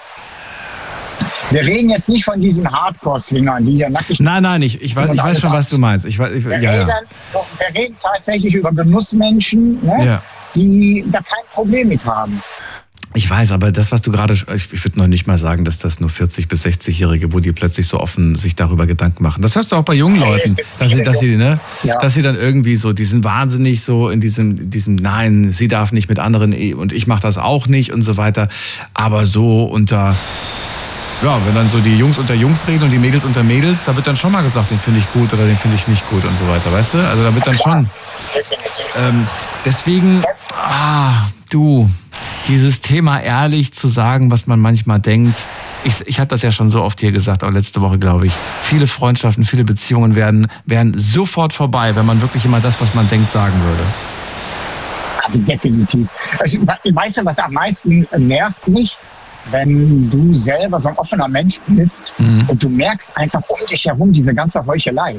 Wir reden jetzt nicht von diesen Hardcore-Swingern, die hier nackig... Nein, nein, ich, ich, weiß, ich weiß schon, was du meinst. Ich, weiß- ich, Wir, ja, reden, ja. wir reden tatsächlich über Genussmenschen, ne? Ja. die da kein Problem mit haben. Ich weiß, aber das, was du gerade, ich, ich würde noch nicht mal sagen, dass das nur vierzig- bis sechzig-Jährige, wo die plötzlich so offen sich darüber Gedanken machen. Das hörst du auch bei jungen Nee, Leuten, es gibt dass sie, viele dass sie, ne, Ja. dass sie dann irgendwie so, die sind wahnsinnig so in diesem, in diesem, nein, sie darf nicht mit anderen eh- und ich mache das auch nicht und so weiter. Aber so unter, ja, wenn dann so die Jungs unter Jungs reden und die Mädels unter Mädels, da wird dann schon mal gesagt, den finde ich gut oder den finde ich nicht gut und so weiter, weißt du? Also da wird dann schon... Ähm, deswegen, ah, du, dieses Thema ehrlich zu sagen, was man manchmal denkt, ich, ich habe das ja schon so oft hier gesagt, auch letzte Woche, glaube ich, viele Freundschaften, viele Beziehungen werden, werden sofort vorbei, wenn man wirklich immer das, was man denkt, sagen würde. Also definitiv. Also, weißt du, was am meisten nervt mich? Wenn du selber so ein offener Mensch bist mhm. und du merkst einfach um dich herum diese ganze Heuchelei.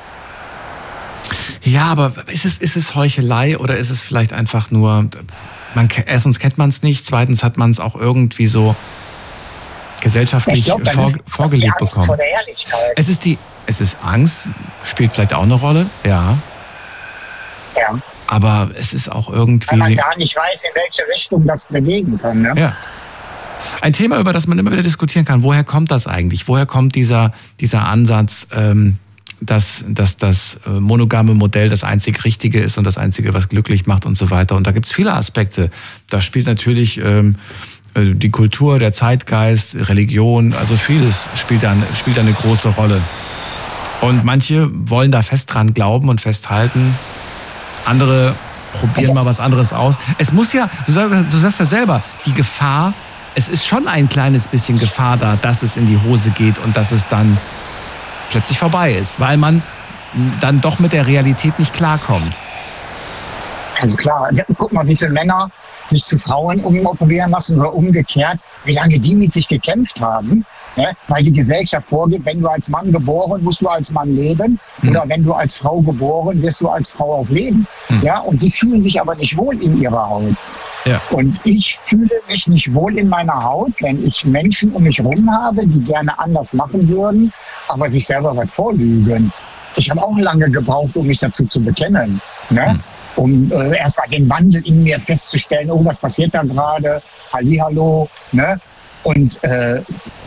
Ja, aber ist es, ist es Heuchelei oder ist es vielleicht einfach nur, man, erstens kennt man es nicht, zweitens hat man es auch irgendwie so gesellschaftlich glaub, vor, ist, vorgelebt die Angst bekommen. Vor der Ehrlichkeit. Es ist die, es ist Angst, spielt vielleicht auch eine Rolle, ja. Ja. Aber es ist auch irgendwie... Weil man gar nicht weiß, in welche Richtung das bewegen kann, ne? Ja. Ein Thema, über das man immer wieder diskutieren kann. Woher kommt das eigentlich? Woher kommt dieser, dieser Ansatz, ähm, dass, dass das monogame Modell das einzig Richtige ist und das Einzige, was glücklich macht und so weiter? Und da gibt es viele Aspekte. Da spielt natürlich ähm, die Kultur, der Zeitgeist, Religion, also vieles spielt da, spielt da eine große Rolle. Und manche wollen da fest dran glauben und festhalten. Andere probieren mal was anderes aus. Es muss ja, du sagst, du sagst ja selber, die Gefahr, es ist schon ein kleines bisschen Gefahr da, dass es in die Hose geht und dass es dann plötzlich vorbei ist, weil man dann doch mit der Realität nicht klarkommt. Also klar, guck mal, wie viele Männer sich zu Frauen umoperieren lassen oder umgekehrt, wie lange die mit sich gekämpft haben, ne? Weil die Gesellschaft vorgibt, wenn du als Mann geboren, musst du als Mann leben, hm. oder wenn du als Frau geboren, wirst du als Frau auch leben. Hm. Ja? Und die fühlen sich aber nicht wohl in ihrer Haut. Ja. Und ich fühle mich nicht wohl in meiner Haut, wenn ich Menschen um mich herum habe, die gerne anders machen würden, aber sich selber was vorlügen. Ich habe auch lange gebraucht, um mich dazu zu bekennen. Ne? Hm. Um äh, erst mal den Wandel in mir festzustellen, oh, was passiert da gerade? Hallihallo. Ne? Und, äh,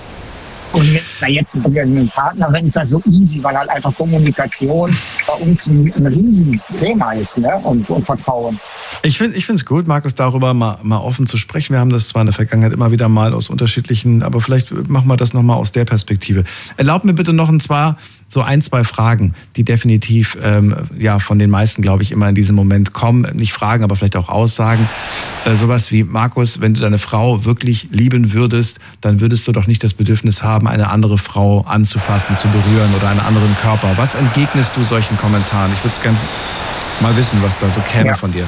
und jetzt, na, jetzt mit einer Partnerin ist das so easy, weil halt einfach Kommunikation bei uns ein, ein Riesenthema ist, ne? und, und Vertrauen. Ich finde ich finde es gut, Markus, darüber mal, mal offen zu sprechen. Wir haben das zwar in der Vergangenheit immer wieder mal aus unterschiedlichen, aber vielleicht machen wir das nochmal aus der Perspektive. Erlaubt mir bitte noch ein zwar so ein, zwei Fragen, die definitiv ähm, ja von den meisten, glaube ich, immer in diesem Moment kommen. Nicht Fragen, aber vielleicht auch Aussagen. Äh, sowas wie, Markus, wenn du deine Frau wirklich lieben würdest, dann würdest du doch nicht das Bedürfnis haben, eine andere Frau anzufassen, zu berühren oder einen anderen Körper. Was entgegnest du solchen Kommentaren? Ich würde es gerne mal wissen, was da so käme ja. von dir.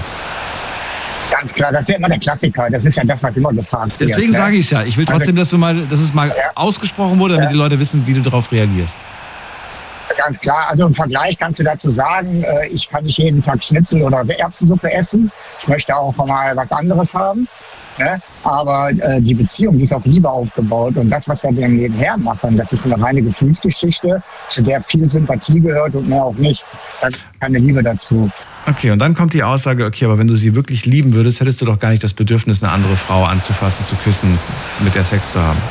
Ganz klar, das ist ja immer der Klassiker. Das ist ja das, was immer gefragt wird. Deswegen ne? sage ich es ja. Ich will trotzdem, dass du mal, dass es mal ja. ausgesprochen wurde, damit ja. die Leute wissen, wie du darauf reagierst. Ganz klar. Also im Vergleich kannst du dazu sagen, ich kann nicht jeden Tag Schnitzel oder Erbsensuppe essen. Ich möchte auch mal was anderes haben. Ne? Aber äh, die Beziehung, die ist auf Liebe aufgebaut. Und das, was wir dem nebenher machen, das ist eine reine Gefühlsgeschichte, zu der viel Sympathie gehört und mehr auch nicht. Da ist keine Liebe dazu. Okay, und dann kommt die Aussage, okay, aber wenn du sie wirklich lieben würdest, hättest du doch gar nicht das Bedürfnis, eine andere Frau anzufassen, zu küssen, mit der Sex zu haben.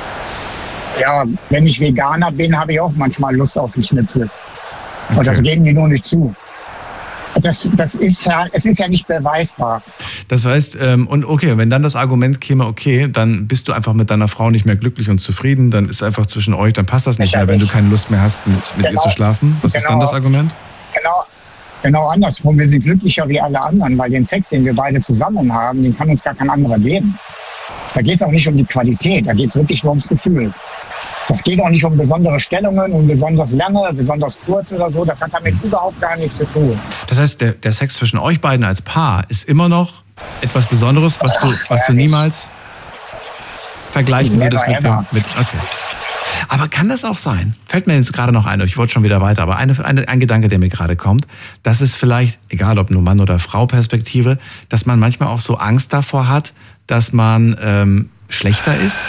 Ja, wenn ich Veganer bin, habe ich auch manchmal Lust auf einen Schnitzel. Okay. Und das geben die nur nicht zu. Das, das ist ja, es ist ja nicht beweisbar. Das heißt, ähm, und okay, wenn dann das Argument käme, okay, dann bist du einfach mit deiner Frau nicht mehr glücklich und zufrieden, dann ist einfach zwischen euch, dann passt das nicht mehr, wenn du keine Lust mehr hast, mit, mit genau. ihr zu schlafen. Was genau. ist dann das Argument? Genau, genau andersrum. Wir sind glücklicher wie alle anderen, weil den Sex, den wir beide zusammen haben, den kann uns gar kein anderer geben. Da geht es auch nicht um die Qualität, da geht es wirklich nur ums Gefühl. Das geht auch nicht um besondere Stellungen, um besonders lange, besonders kurz oder so. Das hat damit überhaupt gar nichts zu tun. Das heißt, der, der Sex zwischen euch beiden als Paar ist immer noch etwas Besonderes, was du, was du niemals vergleichen würdest mit dem... Mit, okay. Aber kann das auch sein? Fällt mir jetzt gerade noch ein, ich wollte schon wieder weiter, aber eine, eine, ein Gedanke, der mir gerade kommt, dass es vielleicht, egal ob nur Mann- oder Frau-Perspektive, dass man manchmal auch so Angst davor hat, dass man ähm, schlechter ist?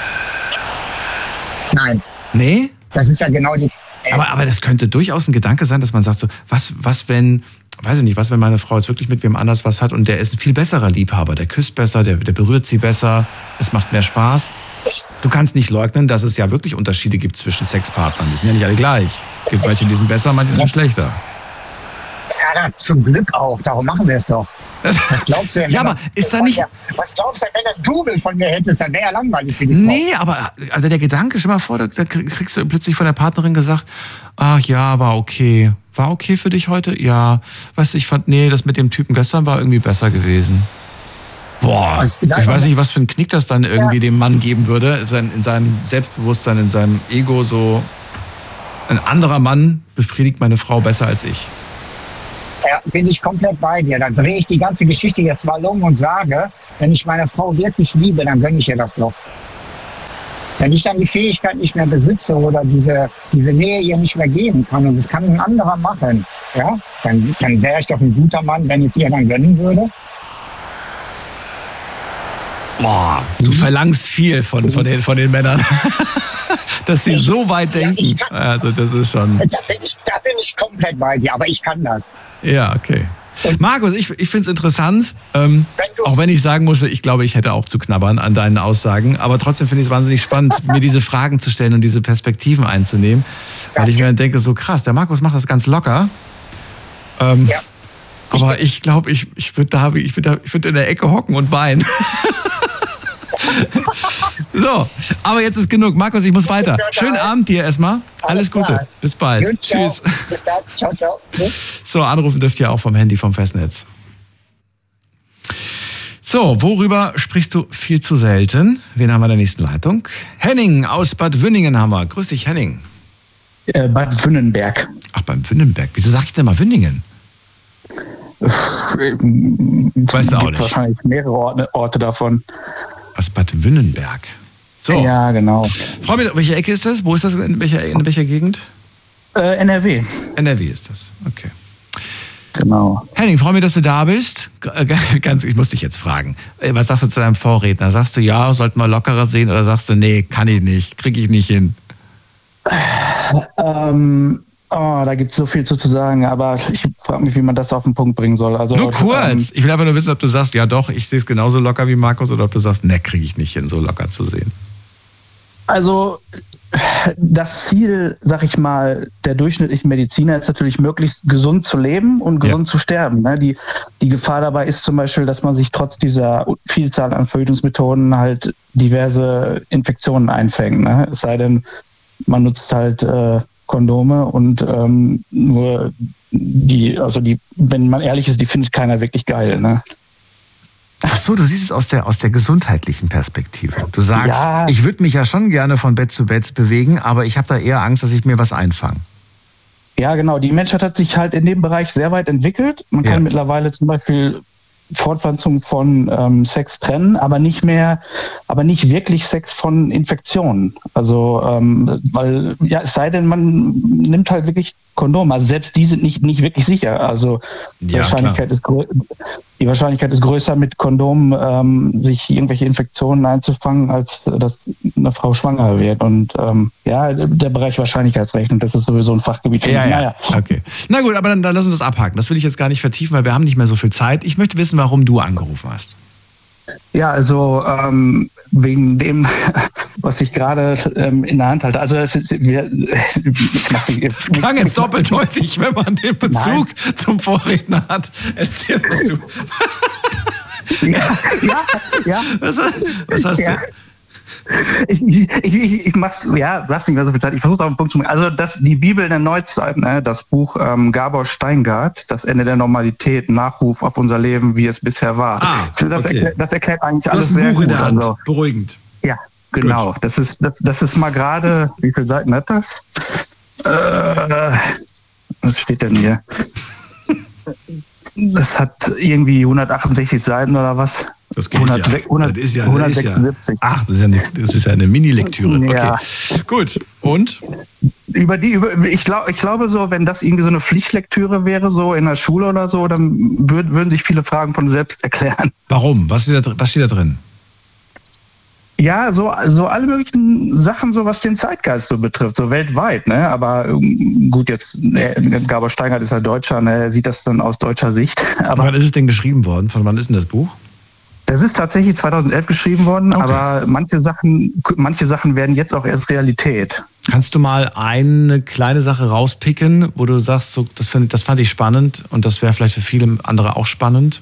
Nein. Nee? Das ist ja genau die... Äh aber, aber das könnte durchaus ein Gedanke sein, dass man sagt so, was, was wenn, weiß ich nicht, was wenn meine Frau jetzt wirklich mit wem anders was hat und der ist ein viel besserer Liebhaber, der küsst besser, der, der berührt sie besser, es macht mehr Spaß. Du kannst nicht leugnen, dass es ja wirklich Unterschiede gibt zwischen Sexpartnern. Die sind ja nicht alle gleich. Es gibt welche, die sind besser, manche sind schlechter. Ja, Ja, zum Glück auch. Darum machen wir es doch. Was glaubst du denn? Ja, aber ist da nicht... Was glaubst du denn, wenn du ein Double von mir hättest, dann wäre ja langweilig für dich. Nee, aber also der Gedanke, stell mal vor, da, da kriegst du plötzlich von der Partnerin gesagt, ach ja, war okay. War okay für dich heute? Ja. Weißt du, ich fand, nee, das mit dem Typen gestern war irgendwie besser gewesen. Boah, ich weiß nicht, was für einen Knick das dann irgendwie ja. dem Mann geben würde, in seinem Selbstbewusstsein, in seinem Ego so, ein anderer Mann befriedigt meine Frau besser als ich. Ja, bin ich komplett bei dir. Dann drehe ich die ganze Geschichte jetzt mal um und sage, wenn ich meine Frau wirklich liebe, dann gönne ich ihr das doch. Wenn ich dann die Fähigkeit nicht mehr besitze oder diese, diese Nähe ihr nicht mehr geben kann und das kann ein anderer machen, ja, dann, dann wäre ich doch ein guter Mann, wenn ich es ihr dann gönnen würde. Boah, du verlangst viel von, von, den, von den Männern, dass sie ich, so weit denken. Ja, kann, also das ist schon... Da bin, ich, da bin ich komplett bei dir, aber ich kann das. Ja, okay. Und Markus, ich, ich finde es interessant, ähm, wenn auch wenn ich sagen musste, ich glaube, ich hätte auch zu knabbern an deinen Aussagen, aber trotzdem finde ich es wahnsinnig spannend, mir diese Fragen zu stellen und diese Perspektiven einzunehmen, weil ja, ich mir dann denke, so krass, der Markus macht das ganz locker. Ähm, ja. Aber ich glaube, ich, ich würde da, ich würd da, ich würd in der Ecke hocken und weinen. So, aber jetzt ist genug. Markus, ich muss weiter. Schönen Abend dir erstmal. Alles Gute. Bis bald. Gut, tschüss. Bis dann. Ciao, ciao. So, anrufen dürft ihr auch vom Handy, vom Festnetz. So, worüber sprichst du viel zu selten? Wen haben wir in der nächsten Leitung? Henning aus Bad Wünningen haben wir. Grüß dich, Henning. Äh, Bad Wünnenberg. Ach, beim Wünnenberg. Wieso sag ich denn mal Wünningen? Weißt du auch nicht. Wahrscheinlich mehrere Orte, Orte davon. Aus Bad Wünnenberg. So. Ja, genau. Frau mir, welche Ecke ist das? Wo ist das? In welcher, in welcher Gegend? Äh, N R W. N R W ist das. Okay. Genau. Henning, freue mich, dass du da bist. Ganz, ich muss dich jetzt fragen. Was sagst du zu deinem Vorredner? Sagst du, ja, sollten wir lockerer sehen? Oder sagst du, nee, kann ich nicht, kriege ich nicht hin? Ähm... Oh, da gibt es so viel zu, zu sagen, aber ich frage mich, wie man das auf den Punkt bringen soll. Also, nur kurz. Ähm, ich will einfach nur wissen, ob du sagst, ja doch, ich sehe es genauso locker wie Markus, oder ob du sagst, ne, kriege ich nicht hin, so locker zu sehen. Also das Ziel, sag ich mal, der durchschnittlichen Mediziner ist natürlich, möglichst gesund zu leben und gesund ja. zu sterben. Ne? Die, die Gefahr dabei ist zum Beispiel, dass man sich trotz dieser Vielzahl an Verhütungsmethoden halt diverse Infektionen einfängt. Ne? Es sei denn, man nutzt halt äh, Kondome und ähm, nur die, also die, wenn man ehrlich ist, die findet keiner wirklich geil, ne? Ach so, du siehst es aus der, aus der gesundheitlichen Perspektive. Du sagst, ja. ich würde mich ja schon gerne von Bett zu Bett bewegen, aber ich habe da eher Angst, dass ich mir was einfange. Ja, genau. Die Menschheit hat sich halt in dem Bereich sehr weit entwickelt. Man kann ja. mittlerweile zum Beispiel Fortpflanzung von ähm, Sex trennen, aber nicht mehr, aber nicht wirklich Sex von Infektionen. Also, ähm, weil, ja, es sei denn, man nimmt halt wirklich Kondome. Also selbst die sind nicht, nicht wirklich sicher. Also die, ja, Wahrscheinlichkeit ist grö- die Wahrscheinlichkeit ist größer, mit Kondom ähm, sich irgendwelche Infektionen einzufangen, als dass eine Frau schwanger wird. Und ähm, ja, der Bereich Wahrscheinlichkeitsrechnung, das ist sowieso ein Fachgebiet. Ja, ja. Naja. Okay. Na gut, aber dann, dann lass uns das abhaken. Das will ich jetzt gar nicht vertiefen, weil wir haben nicht mehr so viel Zeit. Ich möchte wissen, warum du angerufen hast. Ja, also ähm, wegen dem, was ich gerade ähm, in der Hand halte. Also das ist, wir, das klang jetzt doppeldeutig, wenn man den Bezug Nein. zum Vorredner hat. Erzähl, was du... ja, ja, ja. Was, was hast ja. du... Ich, ich, ich, ich mach's, ja, du hast nicht mehr so viel Zeit. Ich versuche auf den Punkt zu machen. Also das, die Bibel in der Neuzeit, ne, das Buch ähm, Gabor Steingart, das Ende der Normalität, Nachruf auf unser Leben, wie es bisher war. Ah, das, okay. erklärt, das erklärt eigentlich du alles hast ein sehr Buch gut. In der Hand. Also, beruhigend. Ja, genau. Gut. Das ist, das, das ist mal gerade, wie viele Seiten hat das? Äh, was steht denn hier? Das hat irgendwie hundertachtundsechzig Seiten oder was? Das geht hundert, ja. hundert, das ist ja, hundertsechsundsiebzig. Das ist ja, ach, das ist ja eine, das ist ja eine Mini-Lektüre. Okay, ja. Gut. Und? Über die, über, ich glaube, ich glaube so, wenn das irgendwie so eine Pflichtlektüre wäre, so in der Schule oder so, dann würd, würden sich viele Fragen von selbst erklären. Warum? Was steht da, was steht da drin? Ja, so, so alle möglichen Sachen, so was den Zeitgeist so betrifft, so weltweit, ne? Aber gut, jetzt, Gabor Steingart ist ja Deutscher, ne? Er sieht das dann aus deutscher Sicht. Aber wann ist es denn geschrieben worden? Von wann ist denn das Buch? Das ist tatsächlich zweitausendelf geschrieben worden, okay. Aber manche Sachen, manche Sachen werden jetzt auch erst Realität. Kannst du mal eine kleine Sache rauspicken, wo du sagst, so, das, find, das fand ich spannend und das wäre vielleicht für viele andere auch spannend?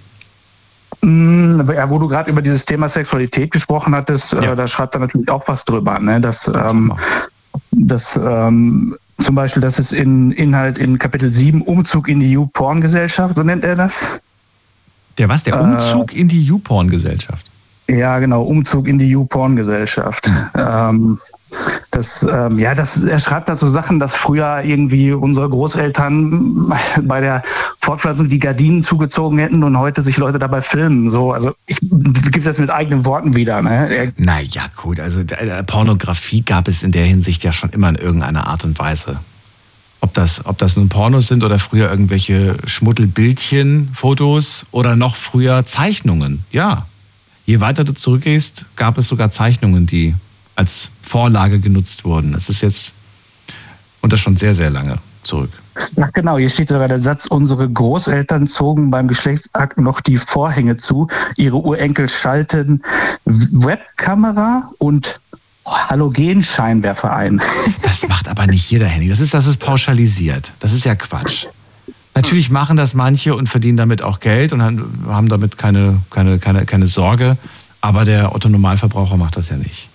Ja, wo du gerade über dieses Thema Sexualität gesprochen hattest, ja. äh, da schreibt er natürlich auch was drüber. Ne? Dass, ähm, dass ähm, zum Beispiel, dass es in Inhalt in Kapitel sieben Umzug in die You-Porn-Gesellschaft, so nennt er das. Der was? Der Umzug äh, in die You-Porn-Gesellschaft? Ja, genau, Umzug in die You-Porn-Gesellschaft. Mhm. Ähm, das, ähm, ja, das, er schreibt dazu Sachen, dass früher irgendwie unsere Großeltern bei der Fortpflanzung die Gardinen zugezogen hätten und heute sich Leute dabei filmen. So, also ich gebe das mit eigenen Worten wieder. Ne? Naja, gut, also äh, Pornografie gab es in der Hinsicht ja schon immer in irgendeiner Art und Weise. Ob das, ob das nun Pornos sind oder früher irgendwelche Schmuddelbildchen, Fotos oder noch früher Zeichnungen, ja. Je weiter du zurückgehst, gab es sogar Zeichnungen, die als Vorlage genutzt wurden. Das ist jetzt, und das schon sehr, sehr lange zurück. Ach genau, hier steht sogar der Satz, unsere Großeltern zogen beim Geschlechtsakt noch die Vorhänge zu, ihre Urenkel schalten Webkamera und Halogenscheinwerfer ein. Das macht aber nicht jeder, Henning. Das ist, das ist pauschalisiert. Das ist ja Quatsch. Natürlich machen das manche und verdienen damit auch Geld und haben damit keine, keine, keine, keine Sorge. Aber der Otto-Normalverbraucher macht das ja nicht.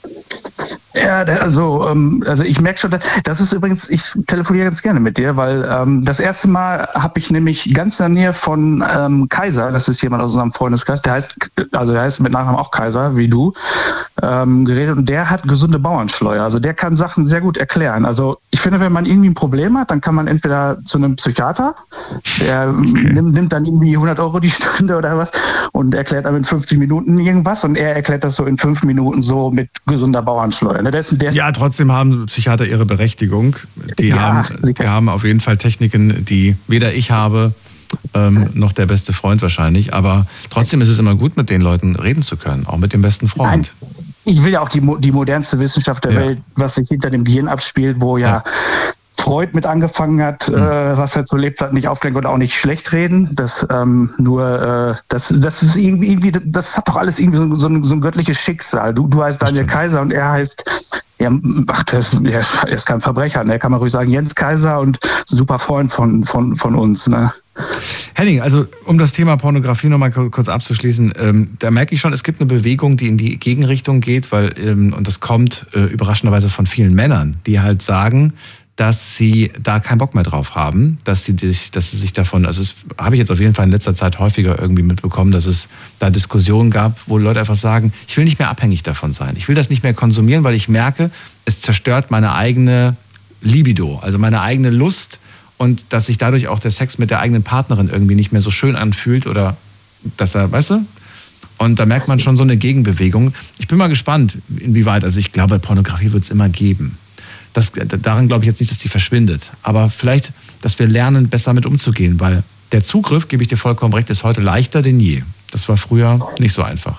Ja, also, ähm, also ich merke schon, das ist übrigens, ich telefoniere ganz gerne mit dir, weil ähm, das erste Mal habe ich nämlich ganz in der Nähe von ähm, Kaiser, das ist jemand aus unserem Freundeskreis, der heißt, also der heißt mit Nachnamen auch Kaiser, wie du, ähm, geredet und der hat gesunde Bauernschleue, also der kann Sachen sehr gut erklären. Also ich finde, wenn man irgendwie ein Problem hat, dann kann man entweder zu einem Psychiater, der okay. nimmt, nimmt dann irgendwie hundert Euro die Stunde oder was und erklärt einem in fünfzig Minuten irgendwas und er erklärt das so in fünf Minuten so mit gesunder Bauernschleue. Der ist, der ja, trotzdem haben Psychiater ihre Berechtigung. Die, ja, haben, die haben auf jeden Fall Techniken, die weder ich habe, ähm, noch der beste Freund wahrscheinlich. Aber trotzdem ist es immer gut, mit den Leuten reden zu können, auch mit dem besten Freund. Nein, ich will ja auch die, die modernste Wissenschaft der ja. Welt, was sich hinter dem Gehirn abspielt, wo ja, ja. Freud mit angefangen hat, mhm. äh, was er zu Lebzeiten nicht aufklären und auch nicht schlecht reden. Das ähm, nur, äh, das, das ist irgendwie, irgendwie, das hat doch alles irgendwie so, so, ein, so ein göttliches Schicksal. Du, du heißt Daniel Kaiser und er heißt, ja, ach, der ist, der ist kein Verbrecher, ne? Kann man ruhig sagen, Jens Kaiser und ein super Freund von, von, von uns. Ne? Henning, also um das Thema Pornografie nochmal kurz abzuschließen, ähm, da merke ich schon, es gibt eine Bewegung, die in die Gegenrichtung geht, weil, ähm, und das kommt äh, überraschenderweise von vielen Männern, die halt sagen, dass sie da keinen Bock mehr drauf haben, dass sie, sich, dass sie sich davon, also das habe ich jetzt auf jeden Fall in letzter Zeit häufiger irgendwie mitbekommen, dass es da Diskussionen gab, wo Leute einfach sagen, ich will nicht mehr abhängig davon sein. Ich will das nicht mehr konsumieren, weil ich merke, es zerstört meine eigene Libido, also meine eigene Lust und dass sich dadurch auch der Sex mit der eigenen Partnerin irgendwie nicht mehr so schön anfühlt oder dass er, weißt du? Und da merkt man schon so eine Gegenbewegung. Ich bin mal gespannt, inwieweit, also ich glaube, Pornografie wird es immer geben. Das, daran glaube ich jetzt nicht, dass die verschwindet. Aber vielleicht, dass wir lernen, besser mit umzugehen, weil der Zugriff, gebe ich dir vollkommen recht, ist heute leichter denn je. Das war früher nicht so einfach.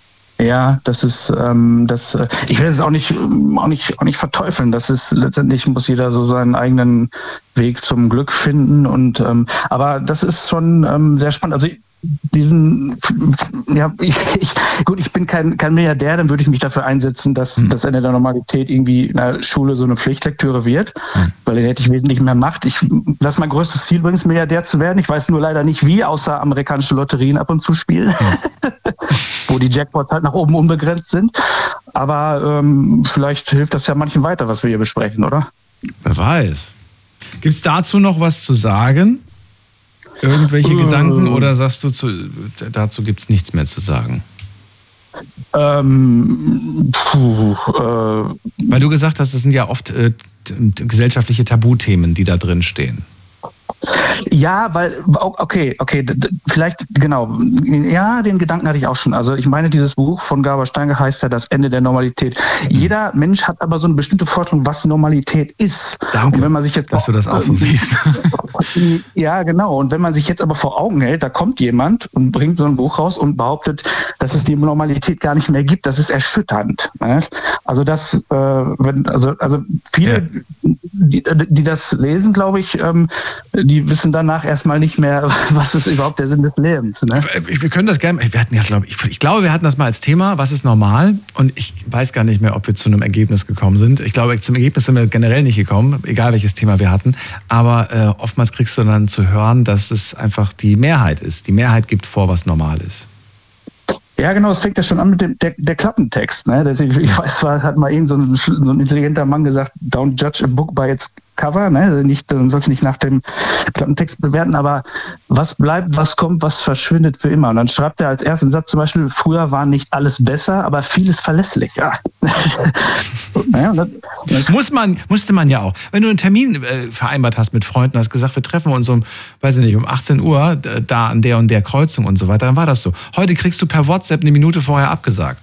Ja, das ist, ähm, das, ich will es auch nicht, auch nicht, auch nicht verteufeln. Das ist letztendlich muss jeder so seinen eigenen Weg zum Glück finden und, ähm, aber das ist schon ähm, sehr spannend. Also ich, diesen, ja, ich, ich, gut, ich bin kein, kein Milliardär, dann würde ich mich dafür einsetzen, dass hm. das Ende der Normalität irgendwie in der Schule so eine Pflichtlektüre wird, hm. weil dann hätte ich wesentlich mehr Macht. Ich, das ist mein größtes Ziel übrigens, Milliardär zu werden. Ich weiß nur leider nicht wie, außer amerikanische Lotterien ab und zu spielen, hm. wo die Jackpots halt nach oben unbegrenzt sind. Aber ähm, vielleicht hilft das ja manchen weiter, was wir hier besprechen, oder? Wer weiß. Gibt es dazu noch was zu sagen? Irgendwelche äh, Gedanken oder sagst du, zu, dazu gibt es nichts mehr zu sagen? Ähm, puh, äh, Weil du gesagt hast, das sind ja oft äh, gesellschaftliche Tabuthemen, die da drin stehen. Ja, weil, okay, okay, vielleicht, genau, ja, den Gedanken hatte ich auch schon. Also ich meine, dieses Buch von Gabor Steingart heißt ja Das Ende der Normalität. Mhm. Jeder Mensch hat aber so eine bestimmte Vorstellung, was Normalität ist. Danke, und wenn man sich jetzt dass du das auch so siehst. Ja, genau. Und wenn man sich jetzt aber vor Augen hält, da kommt jemand und bringt so ein Buch raus und behauptet, dass es die Normalität gar nicht mehr gibt, das ist erschütternd. Ne? Also das, äh, wenn, also, also viele, ja. die, die das lesen, glaube ich, ähm, die wissen danach erstmal nicht mehr, was ist überhaupt der Sinn des Lebens. Ne? Wir können das gerne, wir hatten ja, glaube ich, ich glaube, wir hatten das mal als Thema, was ist normal? Und ich weiß gar nicht mehr, ob wir zu einem Ergebnis gekommen sind. Ich glaube, zum Ergebnis sind wir generell nicht gekommen, egal welches Thema wir hatten. Aber äh, oftmals kriegst du dann zu hören, dass es einfach die Mehrheit ist. Die Mehrheit gibt vor, was normal ist. Ja, genau, es fängt ja schon an mit dem der, der Klappentext. Ne? Das, ich, ich weiß, war, hat mal irgend so ein, so ein intelligenter Mann gesagt, don't judge a book by its cover. Ne? Nicht, du sollst nicht nach dem Klappentext bewerten, aber was bleibt, was kommt, was verschwindet für immer. Und dann schreibt er als ersten Satz zum Beispiel, früher war nicht alles besser, aber vieles verlässlich. Ja. Ja, das, das Muss man, musste man ja auch. Wenn du einen Termin äh, vereinbart hast mit Freunden, hast gesagt, wir treffen uns um, weiß ich nicht, um achtzehn Uhr da an der und der Kreuzung und so weiter, dann war das so. Heute kriegst du per WhatsApp eine Minute vorher abgesagt.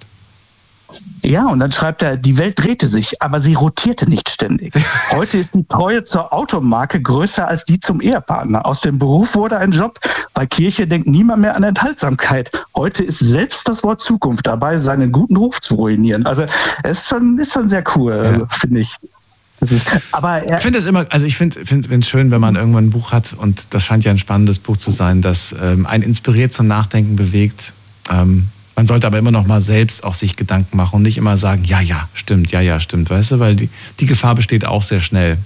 Ja, und dann schreibt er, die Welt drehte sich, aber sie rotierte nicht ständig. Heute ist die Treue zur Automarke größer als die zum Ehepartner. Aus dem Beruf wurde ein Job. Bei Kirche denkt niemand mehr an Enthaltsamkeit. Heute ist selbst das Wort Zukunft dabei, seinen guten Ruf zu ruinieren. Also es ist schon, ist schon sehr cool, ja. Also, finde ich. Das ist, aber er, ich finde es immer, also ich finde finde es schön, wenn man irgendwann ein Buch hat, und das scheint ja ein spannendes Buch zu sein, das ähm, einen inspiriert zum Nachdenken bewegt. Ähm, Man sollte aber immer noch mal selbst auch sich Gedanken machen und nicht immer sagen, ja, ja, stimmt, ja, ja, stimmt, weißt du, weil die, die Gefahr besteht auch sehr schnell.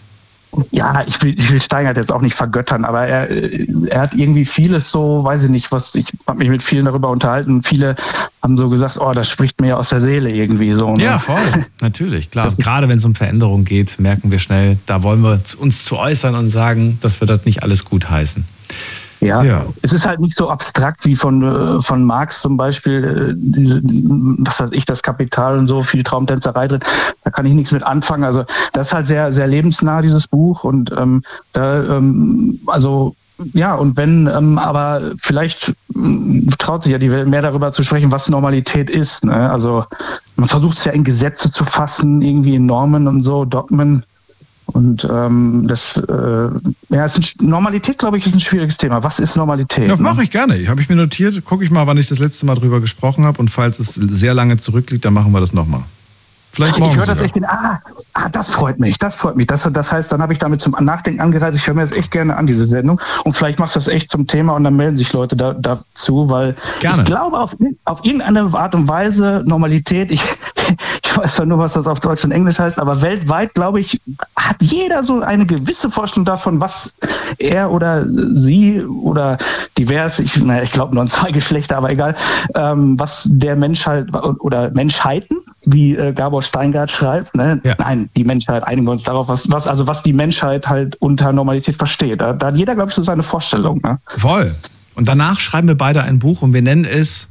Ja, ich will, ich will Steingart jetzt auch nicht vergöttern, aber er, er hat irgendwie vieles so, weiß ich nicht, was, ich habe mich mit vielen darüber unterhalten, viele haben so gesagt, oh, das spricht mir aus der Seele irgendwie so. Ne? Ja, voll, natürlich, klar. Gerade wenn es um Veränderung geht, merken wir schnell, da wollen wir uns zu äußern und sagen, dass wir das nicht alles gut heißen. Ja. ja, es ist halt nicht so abstrakt wie von, von Marx zum Beispiel, diese, was weiß ich, das Kapital und so, viel Traumtänzerei drin, da kann ich nichts mit anfangen. Also das ist halt sehr, sehr lebensnah, dieses Buch, und ähm, da, ähm, also ja, und wenn, ähm, aber vielleicht ähm, traut sich ja die Welt mehr darüber zu sprechen, was Normalität ist. Ne? Also man versucht es ja in Gesetze zu fassen, irgendwie in Normen und so, Dogmen. Und ähm, das, äh, ja, es ist ein, Normalität, glaube ich, ist ein schwieriges Thema. Was ist Normalität? Das mache ich gerne. Habe ich mir notiert. Gucke ich mal, wann ich das letzte Mal drüber gesprochen habe. Und falls es sehr lange zurückliegt, dann machen wir das nochmal. Vielleicht morgen. Ich höre das echt, ah, ah, das freut mich, das freut mich. Das, das heißt, dann habe ich damit zum Nachdenken angereist. Ich höre mir das echt gerne an, diese Sendung. Und vielleicht machst du das echt zum Thema und dann melden sich Leute da, dazu, weil gerne. Ich glaube, auf, auf irgendeine Art und Weise Normalität, ich, ich weiß zwar nur, was das auf Deutsch und Englisch heißt, aber weltweit, glaube ich, hat jeder so eine gewisse Vorstellung davon, was er oder sie oder divers, ich, naja, ich glaube nur an zwei Geschlechter, aber egal, ähm, was der Mensch halt oder Menschheiten, wie äh, Gabor Steingart schreibt, ne? Ja. Nein, die Menschheit, einigen wir uns darauf, was, was, also was die Menschheit halt unter Normalität versteht. Da, da hat jeder, glaube ich, so seine Vorstellung. Ne? Voll. Und danach schreiben wir beide ein Buch und wir nennen es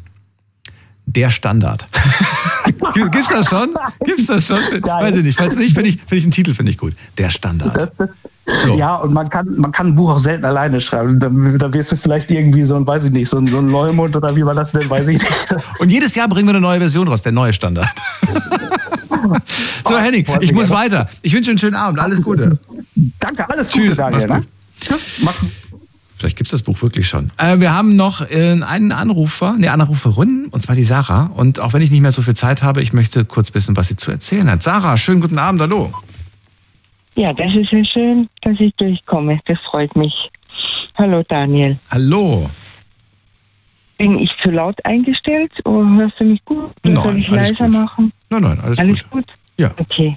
Der Standard. Gibt's das schon? Gibt's das schon? Geil. Weiß ich nicht. Falls nicht, finde ich, find ich einen Titel finde ich gut. Der Standard. Das, das, so. Ja, und man kann, man kann ein Buch auch selten alleine schreiben. Da, da wirst du vielleicht irgendwie so ein, weiß ich nicht, so ein, so ein Leumund oder wie man das nennt, weiß ich nicht. Und jedes Jahr bringen wir eine neue Version raus, der neue Standard. So, Henning, ich muss weiter. Ich wünsche einen schönen Abend. Alles Gute. Danke, alles Gute, Daniel. Ne? Tschüss, mach's gut. Vielleicht gibt es das Buch wirklich schon. Äh, wir haben noch äh, einen Anrufer, eine Anruferin, und zwar die Sarah. Und auch wenn ich nicht mehr so viel Zeit habe, ich möchte kurz wissen, was sie zu erzählen hat. Sarah, schönen guten Abend, hallo. Ja, das ist ja schön, dass ich durchkomme. Das freut mich. Hallo, Daniel. Hallo. Bin ich zu laut eingestellt oder hörst du mich gut? Oder nein, soll ich leiser gut. machen? Nein, nein, alles, alles gut. gut. Ja. Okay.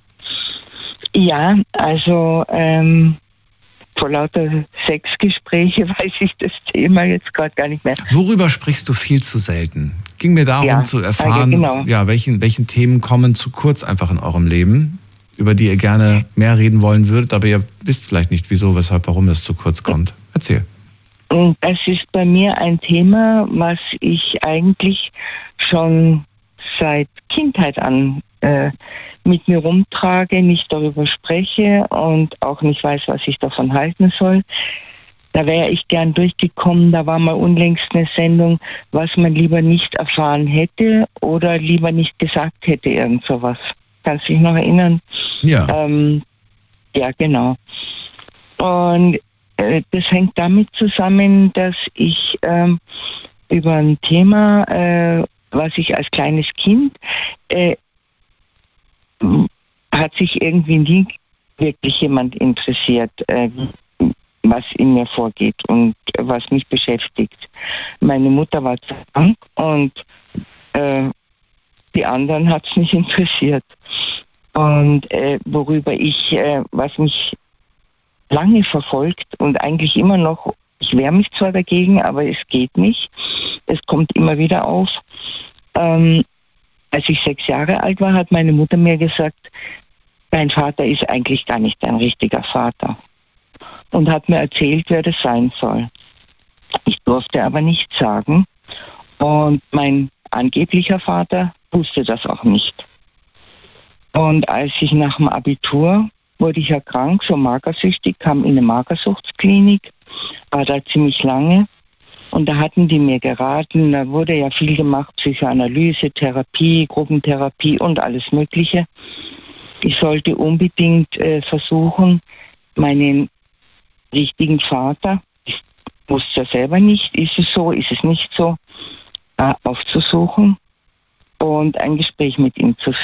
Ja, also ähm, vor lauter Sexgespräche weiß ich das Thema jetzt gerade gar nicht mehr. Worüber sprichst du viel zu selten? Ging mir darum ja, zu erfahren, ja, genau. ja, welchen, welchen Themen kommen zu kurz einfach in eurem Leben, über die ihr gerne mehr reden wollen würdet, aber ihr wisst vielleicht nicht, wieso, weshalb, warum es zu kurz kommt. Erzähl. Das ist bei mir ein Thema, was ich eigentlich schon seit Kindheit an äh, mit mir rumtrage, nicht darüber spreche und auch nicht weiß, was ich davon halten soll. Da wäre ich gern durchgekommen. Da war mal unlängst eine Sendung, was man lieber nicht erfahren hätte oder lieber nicht gesagt hätte, irgend sowas. Kannst du dich noch erinnern? Ja. Ähm, ja, genau. Und äh, das hängt damit zusammen, dass ich ähm, über ein Thema, äh, was ich als kleines Kind, äh, hat sich irgendwie nie wirklich jemand interessiert. Äh, was in mir vorgeht und was mich beschäftigt. Meine Mutter war krank und äh, die anderen hat es nicht interessiert. Und äh, worüber ich, äh, was mich lange verfolgt und eigentlich immer noch, ich wehre mich zwar dagegen, aber es geht nicht. Es kommt immer wieder auf. Ähm, als ich sechs Jahre alt war, hat meine Mutter mir gesagt, dein Vater ist eigentlich gar nicht ein richtiger Vater. Und hat mir erzählt, wer das sein soll. Ich durfte aber nichts sagen. Und mein angeblicher Vater wusste das auch nicht. Und als ich nach dem Abitur wurde ich ja krank, so magersüchtig, kam in eine Magersuchtsklinik, war da ziemlich lange. Und da hatten die mir geraten, da wurde ja viel gemacht, Psychoanalyse, Therapie, Gruppentherapie und alles Mögliche. Ich sollte unbedingt äh, versuchen, meinen richtigen Vater, ich wusste ja selber nicht, ist es so, ist es nicht so, äh, aufzusuchen und ein Gespräch mit ihm zu